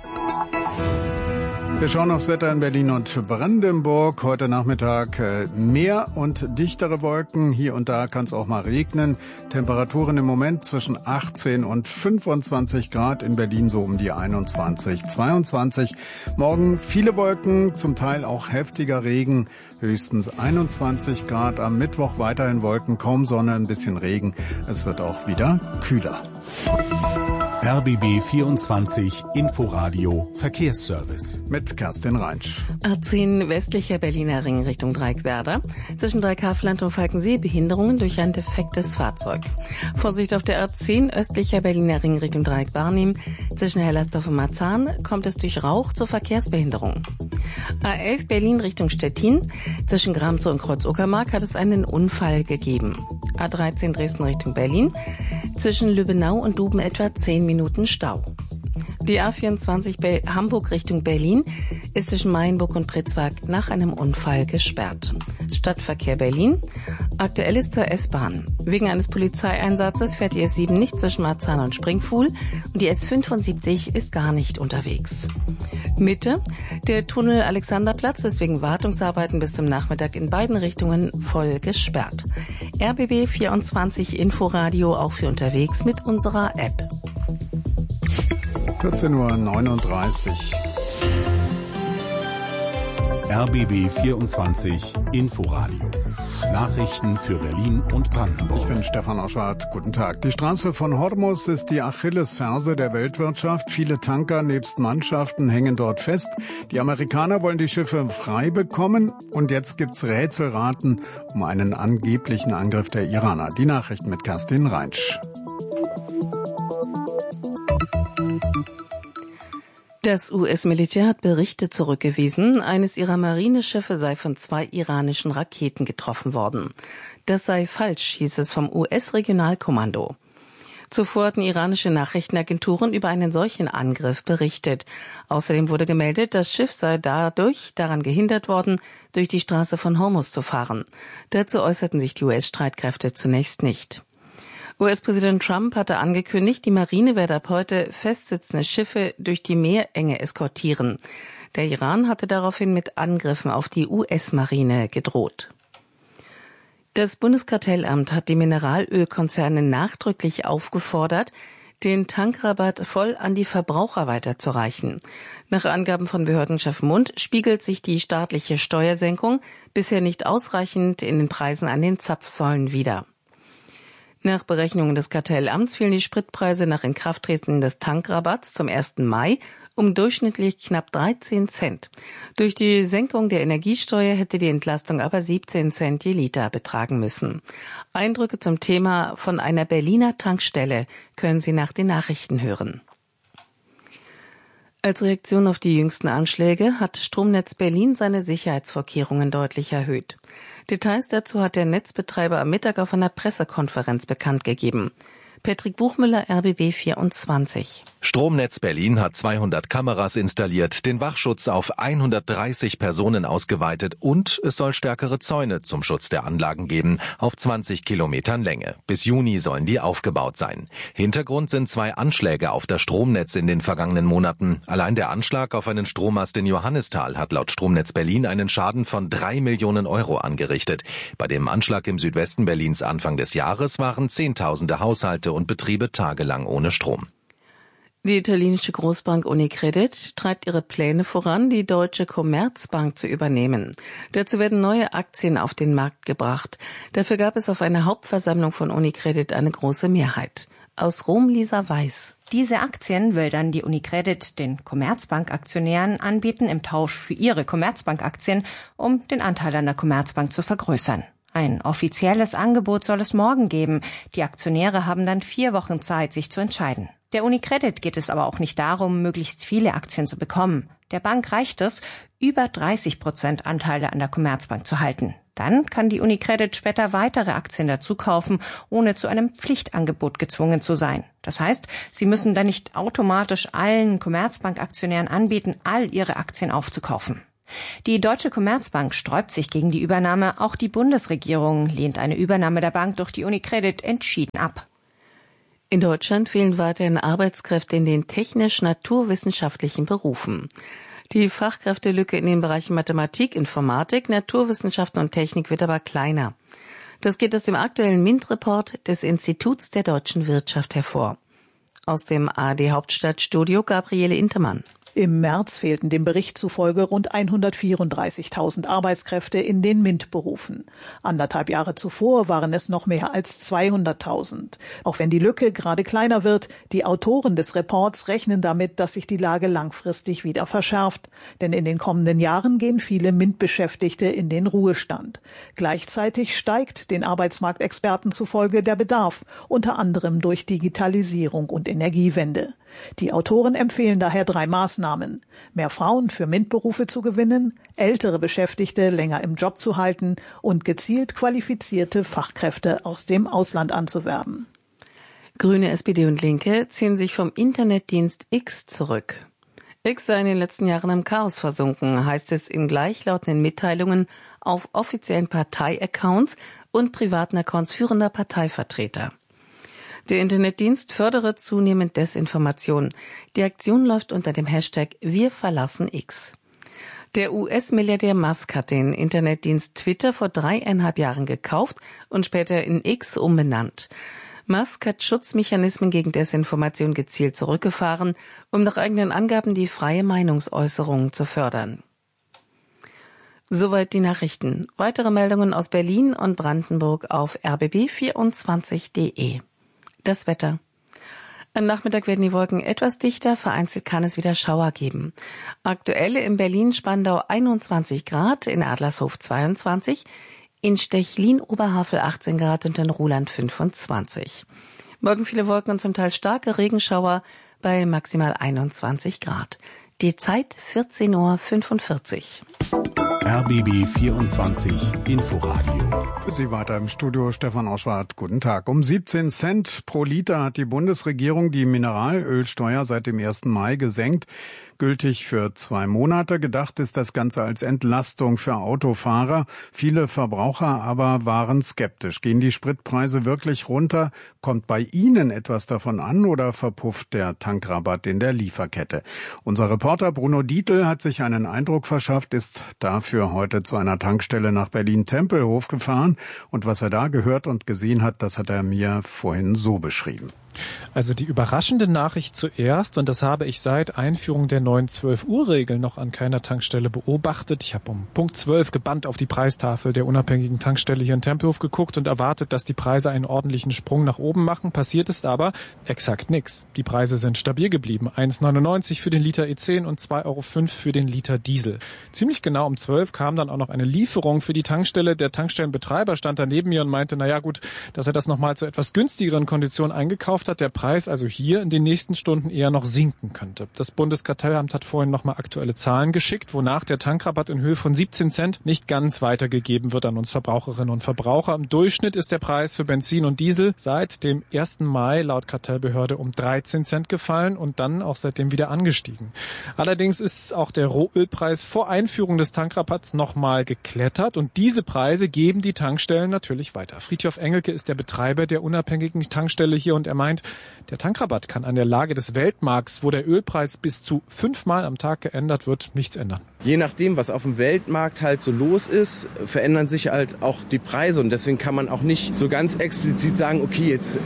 Wir schauen aufs Wetter in Berlin und Brandenburg. Heute Nachmittag mehr und dichtere Wolken. Hier und da kann es auch mal regnen. Temperaturen im Moment zwischen 18 und 25 Grad. In Berlin so um die 21, 22. Morgen viele Wolken, zum Teil auch heftiger Regen. Höchstens 21 Grad. Am Mittwoch weiterhin Wolken, kaum Sonne, ein bisschen Regen. Es wird auch wieder kühler. RBB 24 Inforadio Verkehrsservice. Mit Kerstin Reinsch. A10 westlicher Berliner Ring Richtung Dreieckwerder. Zwischen Dreieckhaveland und Falkensee Behinderungen durch ein defektes Fahrzeug. Vorsicht auf der A10 östlicher Berliner Ring Richtung Dreieck-Barnim. Zwischen Hellersdorf und Marzahn kommt es durch Rauch zur Verkehrsbehinderung. A11 Berlin Richtung Stettin. Zwischen Gramzow und Kreuz-Uckermark hat es einen Unfall gegeben. A13 Dresden Richtung Berlin. Zwischen Lübbenau und Duben etwa 10 Minuten Stau. Die A24 Hamburg Richtung Berlin ist zwischen Mayenburg und Pritzwag nach einem Unfall gesperrt. Stadtverkehr Berlin. Aktuell ist zur S-Bahn. Wegen eines Polizeieinsatzes fährt die S7 nicht zwischen Marzahn und Springfuhl und die S75 ist gar nicht unterwegs. Mitte. Der Tunnel Alexanderplatz ist wegen Wartungsarbeiten bis zum Nachmittag in beiden Richtungen voll gesperrt. RBB 24 Inforadio auch für unterwegs mit unserer App. 14:39 Uhr. RBB 24 Inforadio. Nachrichten für Berlin und Brandenburg. Ich bin Stefan Oschwart. Guten Tag. Die Straße von Hormuz ist die Achillesferse der Weltwirtschaft. Viele Tanker nebst Mannschaften hängen dort fest. Die Amerikaner wollen die Schiffe frei bekommen. Und jetzt gibt's Rätselraten um einen angeblichen Angriff der Iraner. Die Nachrichten mit Kerstin Reinsch. Das US-Militär hat Berichte zurückgewiesen, eines ihrer Marineschiffe sei von 2 iranischen Raketen getroffen worden. Das sei falsch, hieß es vom US-Regionalkommando. Zuvor hatten iranische Nachrichtenagenturen über einen solchen Angriff berichtet. Außerdem wurde gemeldet, das Schiff sei dadurch daran gehindert worden, durch die Straße von Hormuz zu fahren. Dazu äußerten sich die US-Streitkräfte zunächst nicht. US-Präsident Trump hatte angekündigt, die Marine werde ab heute festsitzende Schiffe durch die Meerenge eskortieren. Der Iran hatte daraufhin mit Angriffen auf die US-Marine gedroht. Das Bundeskartellamt hat die Mineralölkonzerne nachdrücklich aufgefordert, den Tankrabatt voll an die Verbraucher weiterzureichen. Nach Angaben von Behördenchef Mund spiegelt sich die staatliche Steuersenkung bisher nicht ausreichend in den Preisen an den Zapfsäulen wider. Nach Berechnungen des Kartellamts fielen die Spritpreise nach Inkrafttreten des Tankrabatts zum 1. Mai um durchschnittlich knapp 13 Cent. Durch die Senkung der Energiesteuer hätte die Entlastung aber 17 Cent je Liter betragen müssen. Eindrücke zum Thema von einer Berliner Tankstelle können Sie nach den Nachrichten hören. Als Reaktion auf die jüngsten Anschläge hat Stromnetz Berlin seine Sicherheitsvorkehrungen deutlich erhöht. Details dazu hat der Netzbetreiber am Mittag auf einer Pressekonferenz bekannt gegeben. Patrick Buchmüller, RBB 24. Stromnetz Berlin hat 200 Kameras installiert, den Wachschutz auf 130 Personen ausgeweitet und es soll stärkere Zäune zum Schutz der Anlagen geben, auf 20 Kilometern Länge. Bis Juni sollen die aufgebaut sein. Hintergrund sind 2 Anschläge auf das Stromnetz in den vergangenen Monaten. Allein der Anschlag auf einen Strommast in Johannisthal hat laut Stromnetz Berlin einen Schaden von 3 Millionen Euro angerichtet. Bei dem Anschlag im Südwesten Berlins Anfang des Jahres waren Zehntausende Haushalte und Betriebe tagelang ohne Strom. Die italienische Großbank Unicredit treibt ihre Pläne voran, die deutsche Commerzbank zu übernehmen. Dazu werden neue Aktien auf den Markt gebracht. Dafür gab es auf einer Hauptversammlung von Unicredit eine große Mehrheit. Aus Rom Lisa Weiß. Diese Aktien will dann die UniCredit den Commerzbank-Aktionären anbieten im Tausch für ihre Commerzbank-Aktien, um den Anteil an der Commerzbank zu vergrößern. Ein offizielles Angebot soll es morgen geben. Die Aktionäre haben dann 4 Wochen Zeit, sich zu entscheiden. Der UniCredit geht es aber auch nicht darum, möglichst viele Aktien zu bekommen. Der Bank reicht es, über 30% Anteile an der Commerzbank zu halten. Dann kann die UniCredit später weitere Aktien dazu kaufen, ohne zu einem Pflichtangebot gezwungen zu sein. Das heißt, sie müssen dann nicht automatisch allen Commerzbank-Aktionären anbieten, all ihre Aktien aufzukaufen. Die Deutsche Commerzbank sträubt sich gegen die Übernahme. Auch die Bundesregierung lehnt eine Übernahme der Bank durch die UniCredit entschieden ab. In Deutschland fehlen weiterhin Arbeitskräfte in den technisch-naturwissenschaftlichen Berufen. Die Fachkräftelücke in den Bereichen Mathematik, Informatik, Naturwissenschaften und Technik wird aber kleiner. Das geht aus dem aktuellen MINT-Report des Instituts der deutschen Wirtschaft hervor. Aus dem ARD-Hauptstadtstudio Gabriele Intermann. Im März fehlten dem Bericht zufolge rund 134.000 Arbeitskräfte in den MINT-Berufen. 1,5 Jahre zuvor waren es noch mehr als 200.000. Auch wenn die Lücke gerade kleiner wird, die Autoren des Reports rechnen damit, dass sich die Lage langfristig wieder verschärft. Denn in den kommenden Jahren gehen viele MINT-Beschäftigte in den Ruhestand. Gleichzeitig steigt den Arbeitsmarktexperten zufolge der Bedarf, unter anderem durch Digitalisierung und Energiewende. Die Autoren empfehlen daher 3 Maßnahmen: mehr Frauen für MINT-Berufe zu gewinnen, ältere Beschäftigte länger im Job zu halten und gezielt qualifizierte Fachkräfte aus dem Ausland anzuwerben. Grüne, SPD und Linke ziehen sich vom Internetdienst X zurück. X sei in den letzten Jahren im Chaos versunken, heißt es in gleichlautenden Mitteilungen auf offiziellen Parteiaccounts und privaten Accounts führender Parteivertreter. Der Internetdienst fördere zunehmend Desinformation. Die Aktion läuft unter dem Hashtag Wir verlassen X. Der US-Milliardär Musk hat den Internetdienst Twitter vor 3,5 Jahren gekauft und später in X umbenannt. Musk hat Schutzmechanismen gegen Desinformation gezielt zurückgefahren, um nach eigenen Angaben die freie Meinungsäußerung zu fördern. Soweit die Nachrichten. Weitere Meldungen aus Berlin und Brandenburg auf rbb24.de. Das Wetter. Am Nachmittag werden die Wolken etwas dichter, vereinzelt kann es wieder Schauer geben. Aktuell in Berlin-Spandau 21 Grad, in Adlershof 22, in Stechlin-Oberhavel 18 Grad und in Ruhland 25. Morgen viele Wolken und zum Teil starke Regenschauer bei maximal 21 Grad. Die Zeit 14:45 Uhr. RBB 24 Inforadio. Für Sie weiter im Studio Stefan Oschwart. Guten Tag. Um 17 Cent pro Liter hat die Bundesregierung die Mineralölsteuer seit dem 1. Mai gesenkt. Gültig für 2 Monate. Gedacht ist das Ganze als Entlastung für Autofahrer. Viele Verbraucher aber waren skeptisch. Gehen die Spritpreise wirklich runter? Kommt bei Ihnen etwas davon an oder verpufft der Tankrabatt in der Lieferkette? Unser Reporter Bruno Dietl hat sich einen Eindruck verschafft, ist dafür heute zu einer Tankstelle nach Berlin-Tempelhof gefahren. Und was er da gehört und gesehen hat, das hat er mir vorhin so beschrieben. Also die überraschende Nachricht zuerst, und das habe ich seit Einführung der neuen 12-Uhr-Regel noch an keiner Tankstelle beobachtet. Ich habe um Punkt 12 gebannt auf die Preistafel der unabhängigen Tankstelle hier in Tempelhof geguckt und erwartet, dass die Preise einen ordentlichen Sprung nach oben machen. Passiert ist aber exakt nichts. Die Preise sind stabil geblieben. 1,99 für den Liter E10 und 2,05 Euro für den Liter Diesel. Ziemlich genau um 12 kam dann auch noch eine Lieferung für die Tankstelle. Der Tankstellenbetreiber stand da neben mir und meinte, naja gut, dass er das nochmal zu etwas günstigeren Konditionen eingekauft hat, der Preis also hier in den nächsten Stunden eher noch sinken könnte. Das Bundeskartellamt hat vorhin nochmal aktuelle Zahlen geschickt, wonach der Tankrabatt in Höhe von 17 Cent nicht ganz weitergegeben wird an uns Verbraucherinnen und Verbraucher. Im Durchschnitt ist der Preis für Benzin und Diesel seit dem 1. Mai laut Kartellbehörde um 13 Cent gefallen und dann auch seitdem wieder angestiegen. Allerdings ist auch der Rohölpreis vor Einführung des Tankrabatts nochmal geklettert und diese Preise geben die Tankstellen natürlich weiter. Friedhof Engelke ist der Betreiber der unabhängigen Tankstelle hier und er meint, der Tankrabatt kann an der Lage des Weltmarkts, wo der Ölpreis bis zu 5-mal am Tag geändert wird, nichts ändern. Je nachdem, was auf dem Weltmarkt halt so los ist, verändern sich halt auch die Preise und deswegen kann man auch nicht so ganz explizit sagen, okay, jetzt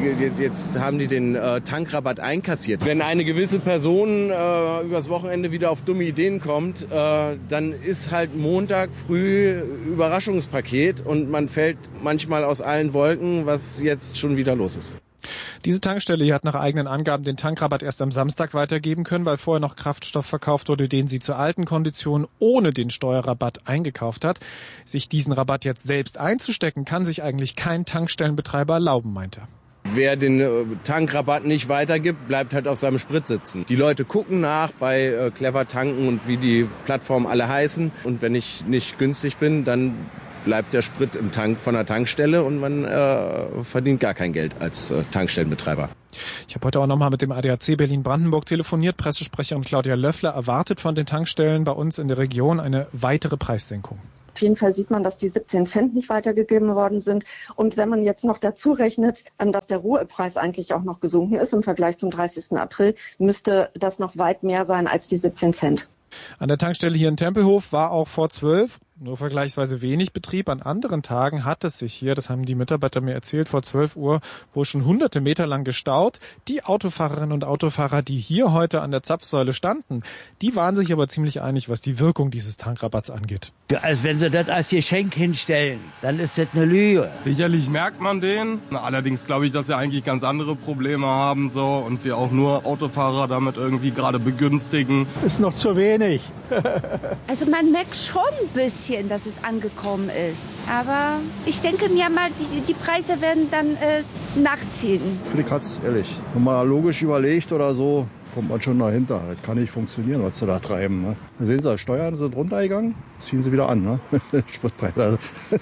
haben die den Tankrabatt einkassiert. Wenn eine gewisse Person übers Wochenende wieder auf dumme Ideen kommt, dann ist halt Montag früh Überraschungspaket und man fällt manchmal aus allen Wolken, was jetzt schon wieder los ist. Diese Tankstelle hier hat nach eigenen Angaben den Tankrabatt erst am Samstag weitergeben können, weil vorher noch Kraftstoff verkauft wurde, den sie zur alten Kondition ohne den Steuerrabatt eingekauft hat. Sich diesen Rabatt jetzt selbst einzustecken, kann sich eigentlich kein Tankstellenbetreiber erlauben, meint er. Wer den Tankrabatt nicht weitergibt, bleibt halt auf seinem Sprit sitzen. Die Leute gucken nach bei Clever Tanken und wie die Plattformen alle heißen. Und wenn ich nicht günstig bin, dann bleibt der Sprit im Tank von der Tankstelle und man verdient gar kein Geld als Tankstellenbetreiber. Ich habe heute auch nochmal mit dem ADAC Berlin-Brandenburg telefoniert. Pressesprecherin Claudia Löffler erwartet von den Tankstellen bei uns in der Region eine weitere Preissenkung. Auf jeden Fall sieht man, dass die 17 Cent nicht weitergegeben worden sind. Und wenn man jetzt noch dazu rechnet, dass der Ruhepreis eigentlich auch noch gesunken ist im Vergleich zum 30. April, müsste das noch weit mehr sein als die 17 Cent. An der Tankstelle hier in Tempelhof war auch vor 12 nur vergleichsweise wenig Betrieb. An anderen Tagen hat es sich hier, das haben die Mitarbeiter mir erzählt, vor 12 Uhr wohl schon hunderte Meter lang gestaut. Die Autofahrerinnen und Autofahrer, die hier heute an der Zapfsäule standen, die waren sich aber ziemlich einig, was die Wirkung dieses Tankrabatts angeht. Ja, als wenn sie das als Geschenk hinstellen, dann ist das eine Lüge. Sicherlich merkt man den. Allerdings glaube ich, dass wir eigentlich ganz andere Probleme haben so und wir auch nur Autofahrer damit irgendwie gerade begünstigen. Ist noch zu wenig. Also man merkt schon ein bisschen, dass es angekommen ist. Aber ich denke mir mal, die Preise werden dann nachziehen. Flick hat's ehrlich. Wenn man logisch überlegt oder so, kommt man schon dahinter. Das kann nicht funktionieren, was sie da treiben. Ne? Da sehen Sie, Steuern sind runtergegangen, ziehen sie wieder an. Ne? Spritpreise.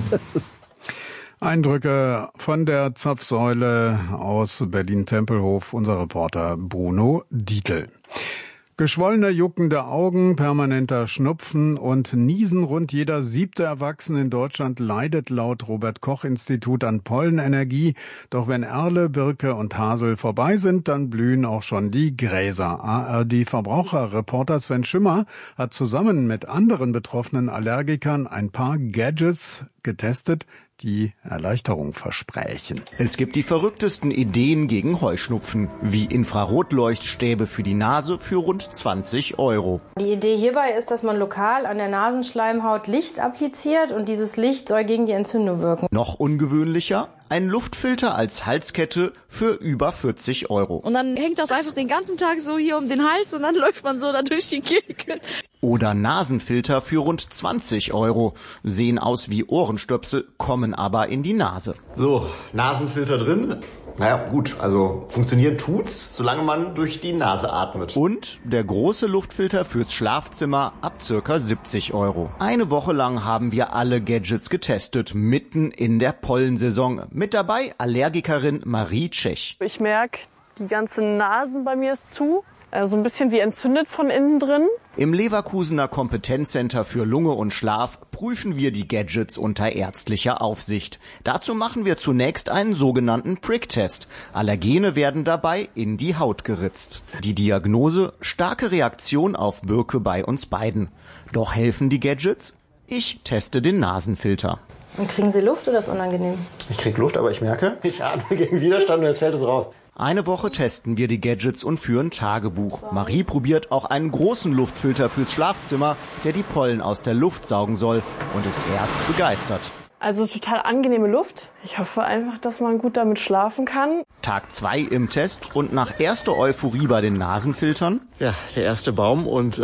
Eindrücke von der Zapfsäule aus Berlin-Tempelhof, unser Reporter Bruno Dietl. Geschwollene, juckende Augen, permanenter Schnupfen und Niesen. Rund jeder 7. Erwachsene in Deutschland leidet laut Robert-Koch-Institut an Pollenallergie. Doch wenn Erle, Birke und Hasel vorbei sind, dann blühen auch schon die Gräser. ARD-Verbraucherreporter Sven Schimmer hat zusammen mit anderen betroffenen Allergikern ein paar Gadgets getestet, die Erleichterung versprechen. Es gibt die verrücktesten Ideen gegen Heuschnupfen, wie Infrarotleuchtstäbe für die Nase für rund 20 €. Die Idee hierbei ist, dass man lokal an der Nasenschleimhaut Licht appliziert und dieses Licht soll gegen die Entzündung wirken. Noch ungewöhnlicher? Ein Luftfilter als Halskette für über 40 €. Und dann hängt das einfach den ganzen Tag so hier um den Hals und dann läuft man so da durch die Gegend. Oder Nasenfilter für rund 20 €. Sehen aus wie Ohrenstöpsel, kommen aber in die Nase. So, Nasenfilter drin. Naja, gut, also funktionieren tut's, solange man durch die Nase atmet. Und der große Luftfilter fürs Schlafzimmer ab ca. 70 €. Eine Woche lang haben wir alle Gadgets getestet, mitten in der Pollensaison. Mit dabei Allergikerin Marie Tschech. Ich merke, die ganze Nase bei mir ist zu. Also ein bisschen wie entzündet von innen drin. Im Leverkusener Kompetenzcenter für Lunge und Schlaf prüfen wir die Gadgets unter ärztlicher Aufsicht. Dazu machen wir zunächst einen sogenannten Prick-Test. Allergene werden dabei in die Haut geritzt. Die Diagnose: starke Reaktion auf Birke bei uns beiden. Doch helfen die Gadgets? Ich teste den Nasenfilter. Und kriegen Sie Luft oder ist unangenehm? Ich krieg Luft, aber ich merke, ich atme gegen Widerstand und jetzt fällt es raus. Eine Woche testen wir die Gadgets und führen Tagebuch. Marie probiert auch einen großen Luftfilter fürs Schlafzimmer, der die Pollen aus der Luft saugen soll, und ist erst begeistert. Also total angenehme Luft. Ich hoffe einfach, dass man gut damit schlafen kann. Tag 2 im Test und nach erster Euphorie bei den Nasenfiltern. Ja, der erste Baum und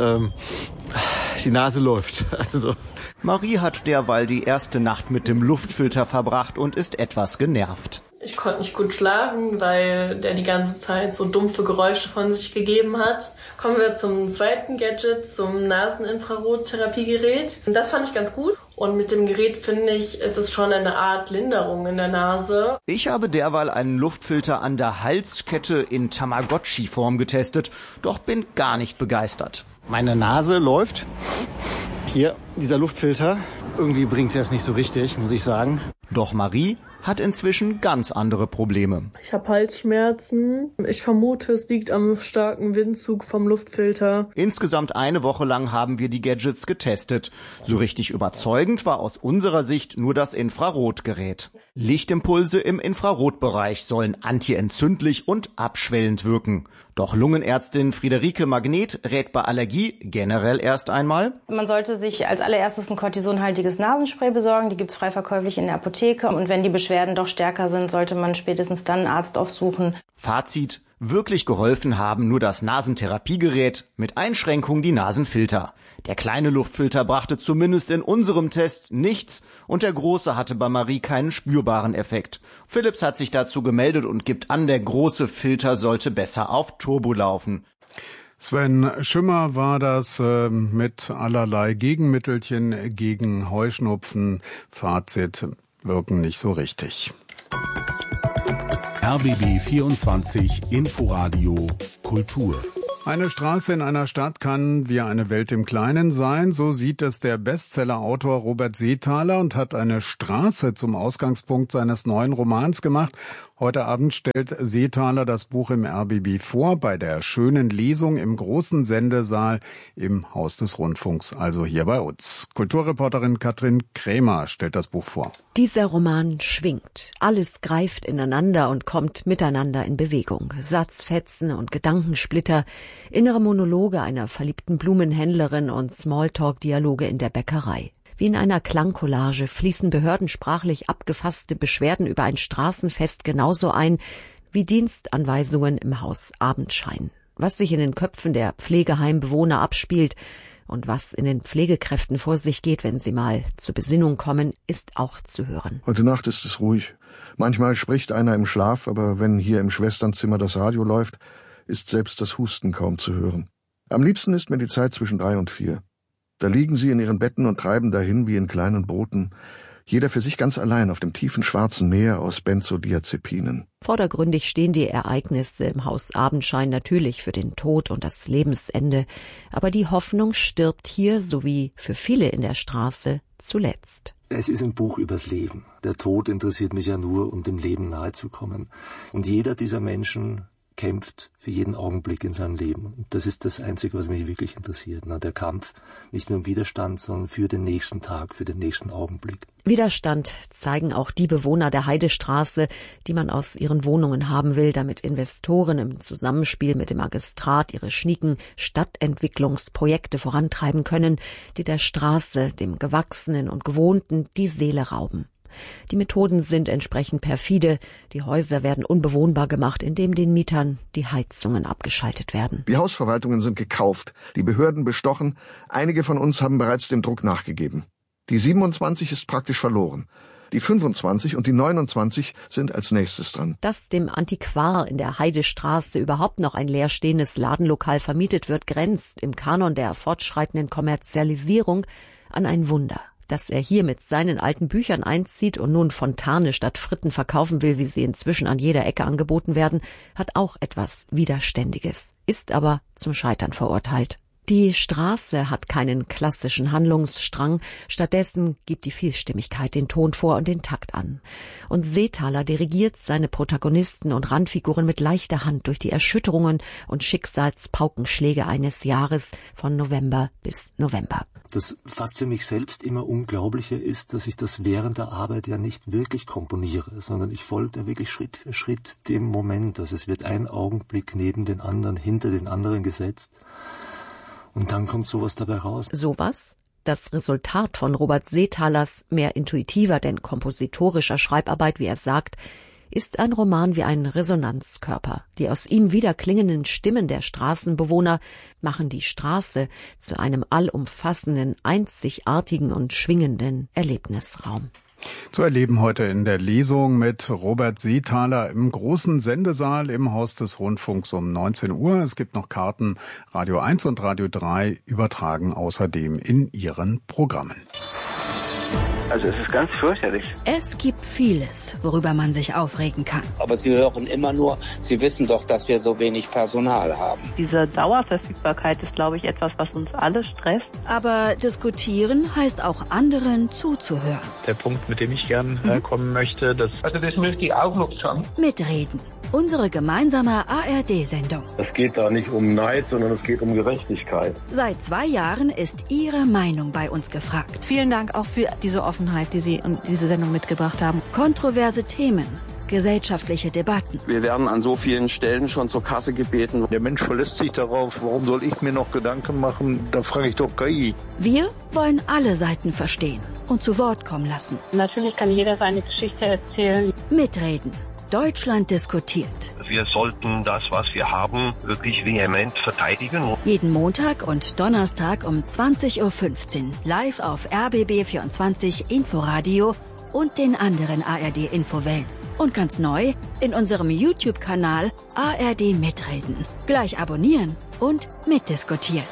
die Nase läuft. Also Marie hat derweil die erste Nacht mit dem Luftfilter verbracht und ist etwas genervt. Ich konnte nicht gut schlafen, weil der die ganze Zeit so dumpfe Geräusche von sich gegeben hat. Kommen wir zum zweiten Gadget, zum Naseninfrarottherapiegerät. Das fand ich ganz gut. Und mit dem Gerät, finde ich, ist es schon eine Art Linderung in der Nase. Ich habe derweil einen Luftfilter an der Halskette in Tamagotchi-Form getestet, doch bin gar nicht begeistert. Meine Nase läuft. Hier, dieser Luftfilter. Irgendwie bringt er es nicht so richtig, muss ich sagen. Doch Marie hat inzwischen ganz andere Probleme. Ich habe Halsschmerzen. Ich vermute, es liegt am starken Windzug vom Luftfilter. Insgesamt eine Woche lang haben wir die Gadgets getestet. So richtig überzeugend war aus unserer Sicht nur das Infrarotgerät. Lichtimpulse im Infrarotbereich sollen antientzündlich und abschwellend wirken. Doch Lungenärztin Friederike Magnet rät bei Allergie generell erst einmal: Man sollte sich als allererstes ein kortisonhaltiges Nasenspray besorgen. Die gibt's frei verkäuflich in der Apotheke. Und wenn die Beschwerden Beschwerden doch stärker sind, sollte man spätestens dann einen Arzt aufsuchen. Fazit: Wirklich geholfen haben nur das Nasentherapiegerät, mit Einschränkung die Nasenfilter. Der kleine Luftfilter brachte zumindest in unserem Test nichts und der große hatte bei Marie keinen spürbaren Effekt. Philips hat sich dazu gemeldet und gibt an, der große Filter sollte besser auf Turbo laufen. Sven Schimmer war das mit allerlei Gegenmittelchen gegen Heuschnupfen. Fazit: wirken nicht so richtig. RBB 24 Inforadio Kultur. Eine Straße in einer Stadt kann wie eine Welt im Kleinen sein, so sieht es der Bestseller-Autor Robert Seethaler und hat eine Straße zum Ausgangspunkt seines neuen Romans gemacht. Heute Abend stellt Seethaler das Buch im RBB vor, bei der schönen Lesung im großen Sendesaal im Haus des Rundfunks, also hier bei uns. Kulturreporterin Katrin Krämer stellt das Buch vor. Dieser Roman schwingt. Alles greift ineinander und kommt miteinander in Bewegung. Satzfetzen und Gedankensplitter, innere Monologe einer verliebten Blumenhändlerin und Smalltalk-Dialoge in der Bäckerei. Wie in einer Klangcollage fließen behördensprachlich abgefasste Beschwerden über ein Straßenfest genauso ein wie Dienstanweisungen im Haus Abendschein. Was sich in den Köpfen der Pflegeheimbewohner abspielt und was in den Pflegekräften vor sich geht, wenn sie mal zur Besinnung kommen, ist auch zu hören. Heute Nacht ist es ruhig. Manchmal spricht einer im Schlaf, aber wenn hier im Schwesternzimmer das Radio läuft, ist selbst das Husten kaum zu hören. Am liebsten ist mir die Zeit zwischen 3 und 4. Da liegen sie in ihren Betten und treiben dahin wie in kleinen Booten, jeder für sich ganz allein auf dem tiefen schwarzen Meer aus Benzodiazepinen. Vordergründig stehen die Ereignisse im Haus Abendschein natürlich für den Tod und das Lebensende, aber die Hoffnung stirbt hier, sowie für viele in der Straße, zuletzt. Es ist ein Buch übers Leben. Der Tod interessiert mich ja nur, um dem Leben nahezukommen. Und jeder dieser Menschen kämpft für jeden Augenblick in seinem Leben. Und das ist das Einzige, was mich wirklich interessiert. Der Kampf nicht nur im Widerstand, sondern für den nächsten Tag, für den nächsten Augenblick. Widerstand zeigen auch die Bewohner der Heidestraße, die man aus ihren Wohnungen haben will, damit Investoren im Zusammenspiel mit dem Magistrat ihre schnieken Stadtentwicklungsprojekte vorantreiben können, die der Straße, dem Gewachsenen und Gewohnten, die Seele rauben. Die Methoden sind entsprechend perfide. Die Häuser werden unbewohnbar gemacht, indem den Mietern die Heizungen abgeschaltet werden. Die Hausverwaltungen sind gekauft, die Behörden bestochen. Einige von uns haben bereits dem Druck nachgegeben. Die 27 ist praktisch verloren. Die 25 und die 29 sind als nächstes dran. Dass dem Antiquar in der Heidestraße überhaupt noch ein leerstehendes Ladenlokal vermietet wird, grenzt im Kanon der fortschreitenden Kommerzialisierung an ein Wunder. Dass er hier mit seinen alten Büchern einzieht und nun Fontane statt Fritten verkaufen will, wie sie inzwischen an jeder Ecke angeboten werden, hat auch etwas Widerständiges, ist aber zum Scheitern verurteilt. Die Straße hat keinen klassischen Handlungsstrang, stattdessen gibt die Vielstimmigkeit den Ton vor und den Takt an. Und Seethaler dirigiert seine Protagonisten und Randfiguren mit leichter Hand durch die Erschütterungen und Schicksalspaukenschläge eines Jahres von November bis November. Das fast für mich selbst immer Unglaubliche ist, dass ich das während der Arbeit ja nicht wirklich komponiere, sondern ich folge da wirklich Schritt für Schritt dem Moment. Also es wird ein Augenblick neben den anderen, hinter den anderen gesetzt. Und dann kommt sowas dabei raus. Sowas? Das Resultat von Robert Seethalers mehr intuitiver denn kompositorischer Schreibarbeit, wie er sagt, ist ein Roman wie ein Resonanzkörper. Die aus ihm wiederklingenden Stimmen der Straßenbewohner machen die Straße zu einem allumfassenden, einzigartigen und schwingenden Erlebnisraum. Zu erleben heute in der Lesung mit Robert Seethaler im großen Sendesaal im Haus des Rundfunks um 19 Uhr. Es gibt noch Karten. Radio 1 und Radio 3 übertragen außerdem in ihren Programmen. Also es ist ganz fürchterlich. Es gibt vieles, worüber man sich aufregen kann. Aber Sie hören immer nur, Sie wissen doch, dass wir so wenig Personal haben. Diese Dauerverfügbarkeit ist, glaube ich, etwas, was uns alle stresst. Aber diskutieren heißt auch anderen zuzuhören. Der Punkt, mit dem ich gern kommen möchte, das möchte ich auch noch sagen. Mitreden. Unsere gemeinsame ARD-Sendung. Es geht da nicht um Neid, sondern es geht um Gerechtigkeit. Seit 2 Jahren ist Ihre Meinung bei uns gefragt. Vielen Dank auch für diese Offenheit, die Sie und diese Sendung mitgebracht haben. Kontroverse Themen, gesellschaftliche Debatten. Wir werden an so vielen Stellen schon zur Kasse gebeten. Der Mensch verlässt sich darauf, warum soll ich mir noch Gedanken machen? Da frage ich doch KI. Wir wollen alle Seiten verstehen und zu Wort kommen lassen. Natürlich kann jeder seine Geschichte erzählen. Mitreden. Deutschland diskutiert. Wir sollten das, was wir haben, wirklich vehement verteidigen. Jeden Montag und Donnerstag um 20.15 Uhr live auf RBB24 Inforadio und den anderen ARD-Infowellen. Und ganz neu in unserem YouTube-Kanal ARD Mitreden. Gleich abonnieren und mitdiskutieren.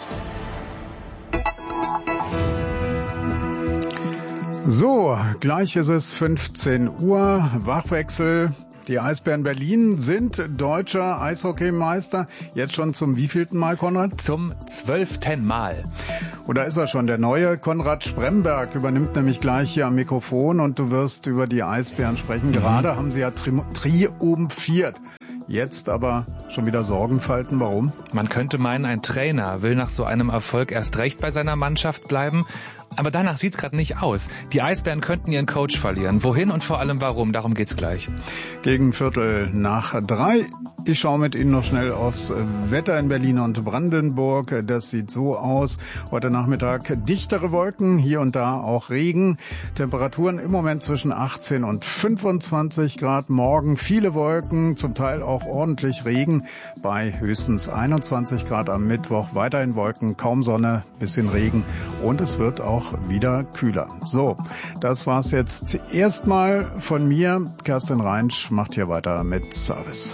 So, gleich ist es 15 Uhr, Wachwechsel. Die Eisbären Berlin sind deutscher Eishockeymeister. Jetzt schon zum wievielten Mal, Konrad? Zum 12. Mal. Und da ist er schon, der neue Konrad Spremberg übernimmt nämlich gleich hier am Mikrofon und du wirst über die Eisbären sprechen. Gerade haben sie ja triumphiert. Jetzt aber schon wieder Sorgenfalten. Warum? Man könnte meinen, ein Trainer will nach so einem Erfolg erst recht bei seiner Mannschaft bleiben. Aber danach sieht's gerade nicht aus. Die Eisbären könnten ihren Coach verlieren. Wohin und vor allem warum? Darum geht's gleich. Gegen 2:15. Ich schaue mit Ihnen noch schnell aufs Wetter in Berlin und Brandenburg. Das sieht so aus. Heute Nachmittag dichtere Wolken, hier und da auch Regen. Temperaturen im Moment zwischen 18 und 25 Grad. Morgen viele Wolken, zum Teil auch ordentlich Regen bei höchstens 21 Grad am Mittwoch. Weiterhin Wolken, kaum Sonne, bisschen Regen und es wird auch wieder kühler. So, das war's jetzt erstmal von mir. Kerstin Reinsch macht hier weiter mit Service.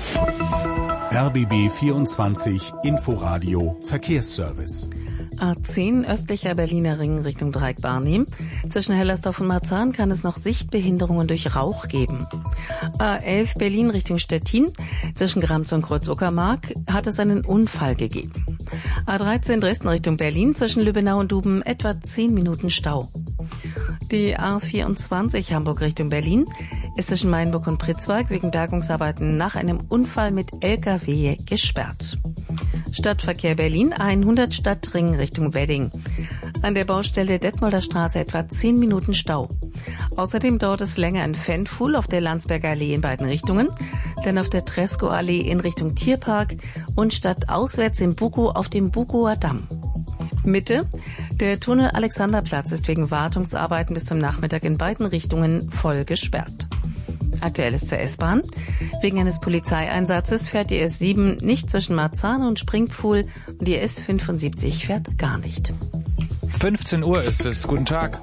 RBB 24 Inforadio Verkehrsservice. A10 östlicher Berliner Ring Richtung Dreieck Barnim. Zwischen Hellersdorf und Marzahn kann es noch Sichtbehinderungen durch Rauch geben. A11 Berlin Richtung Stettin. Zwischen Gramz und Kreuz-Uckermark hat es einen Unfall gegeben. A13 Dresden Richtung Berlin. Zwischen Lübbenau und Duben etwa 10 Minuten Stau. Die A24 Hamburg Richtung Berlin ist zwischen Mainburg und Pritzwalk wegen Bergungsarbeiten nach einem Unfall mit LKW gesperrt. Stadtverkehr Berlin, A100 Stadtring Richtung Wedding. An der Baustelle Detmolder Straße etwa 10 Minuten Stau. Außerdem dauert es länger in Fenfuhl auf der Landsberger Allee in beiden Richtungen, dann auf der Tresco-Allee in Richtung Tierpark und stadtauswärts in Bukow auf dem Bukower Damm. Mitte, der Tunnel Alexanderplatz ist wegen Wartungsarbeiten bis zum Nachmittag in beiden Richtungen voll gesperrt. Aktuell ist zur S-Bahn. Wegen eines Polizeieinsatzes fährt die S7 nicht zwischen Marzahn und Springpfuhl und die S75 fährt gar nicht. 15 Uhr ist es. Guten Tag.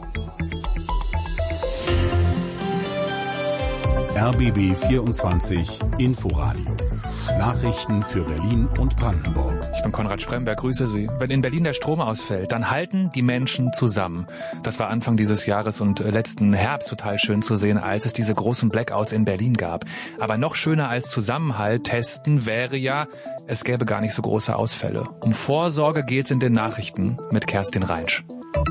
RBB 24 Inforadio. Nachrichten für Berlin und Brandenburg. Ich bin Konrad Spremberg, grüße Sie. Wenn in Berlin der Strom ausfällt, dann halten die Menschen zusammen. Das war Anfang dieses Jahres und letzten Herbst total schön zu sehen, als es diese großen Blackouts in Berlin gab. Aber noch schöner als Zusammenhalt testen wäre ja, es gäbe gar nicht so große Ausfälle. Um Vorsorge geht's in den Nachrichten mit Kerstin Reinsch.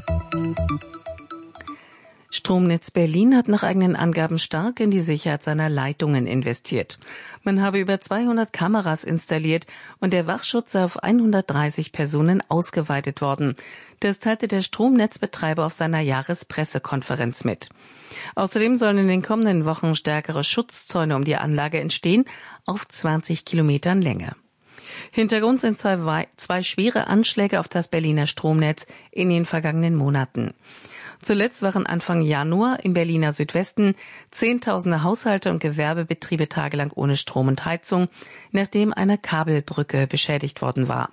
Stromnetz Berlin hat nach eigenen Angaben stark in die Sicherheit seiner Leitungen investiert. Man habe über 200 Kameras installiert und der Wachschutz sei auf 130 Personen ausgeweitet worden. Das teilte der Stromnetzbetreiber auf seiner Jahrespressekonferenz mit. Außerdem sollen in den kommenden Wochen stärkere Schutzzäune um die Anlage entstehen, auf 20 Kilometern Länge. Hintergrund sind zwei schwere Anschläge auf das Berliner Stromnetz in den vergangenen Monaten. Zuletzt waren Anfang Januar im Berliner Südwesten Zehntausende Haushalte und Gewerbebetriebe tagelang ohne Strom und Heizung, nachdem eine Kabelbrücke beschädigt worden war.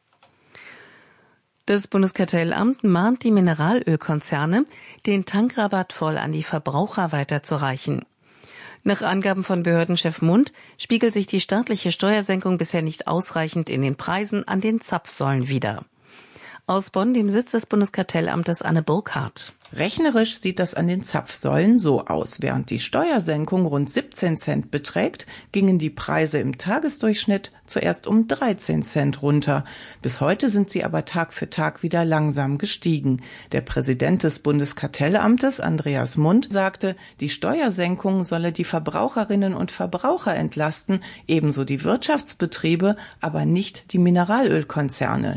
Das Bundeskartellamt mahnt die Mineralölkonzerne, den Tankrabatt voll an die Verbraucher weiterzureichen. Nach Angaben von Behördenchef Mund spiegelt sich die staatliche Steuersenkung bisher nicht ausreichend in den Preisen an den Zapfsäulen wider. Aus Bonn, dem Sitz des Bundeskartellamtes, Anne Burkhardt. Rechnerisch sieht das an den Zapfsäulen so aus. Während die Steuersenkung rund 17 Cent beträgt, gingen die Preise im Tagesdurchschnitt zuerst um 13 Cent runter. Bis heute sind sie aber Tag für Tag wieder langsam gestiegen. Der Präsident des Bundeskartellamtes, Andreas Mund, sagte, die Steuersenkung solle die Verbraucherinnen und Verbraucher entlasten, ebenso die Wirtschaftsbetriebe, aber nicht die Mineralölkonzerne.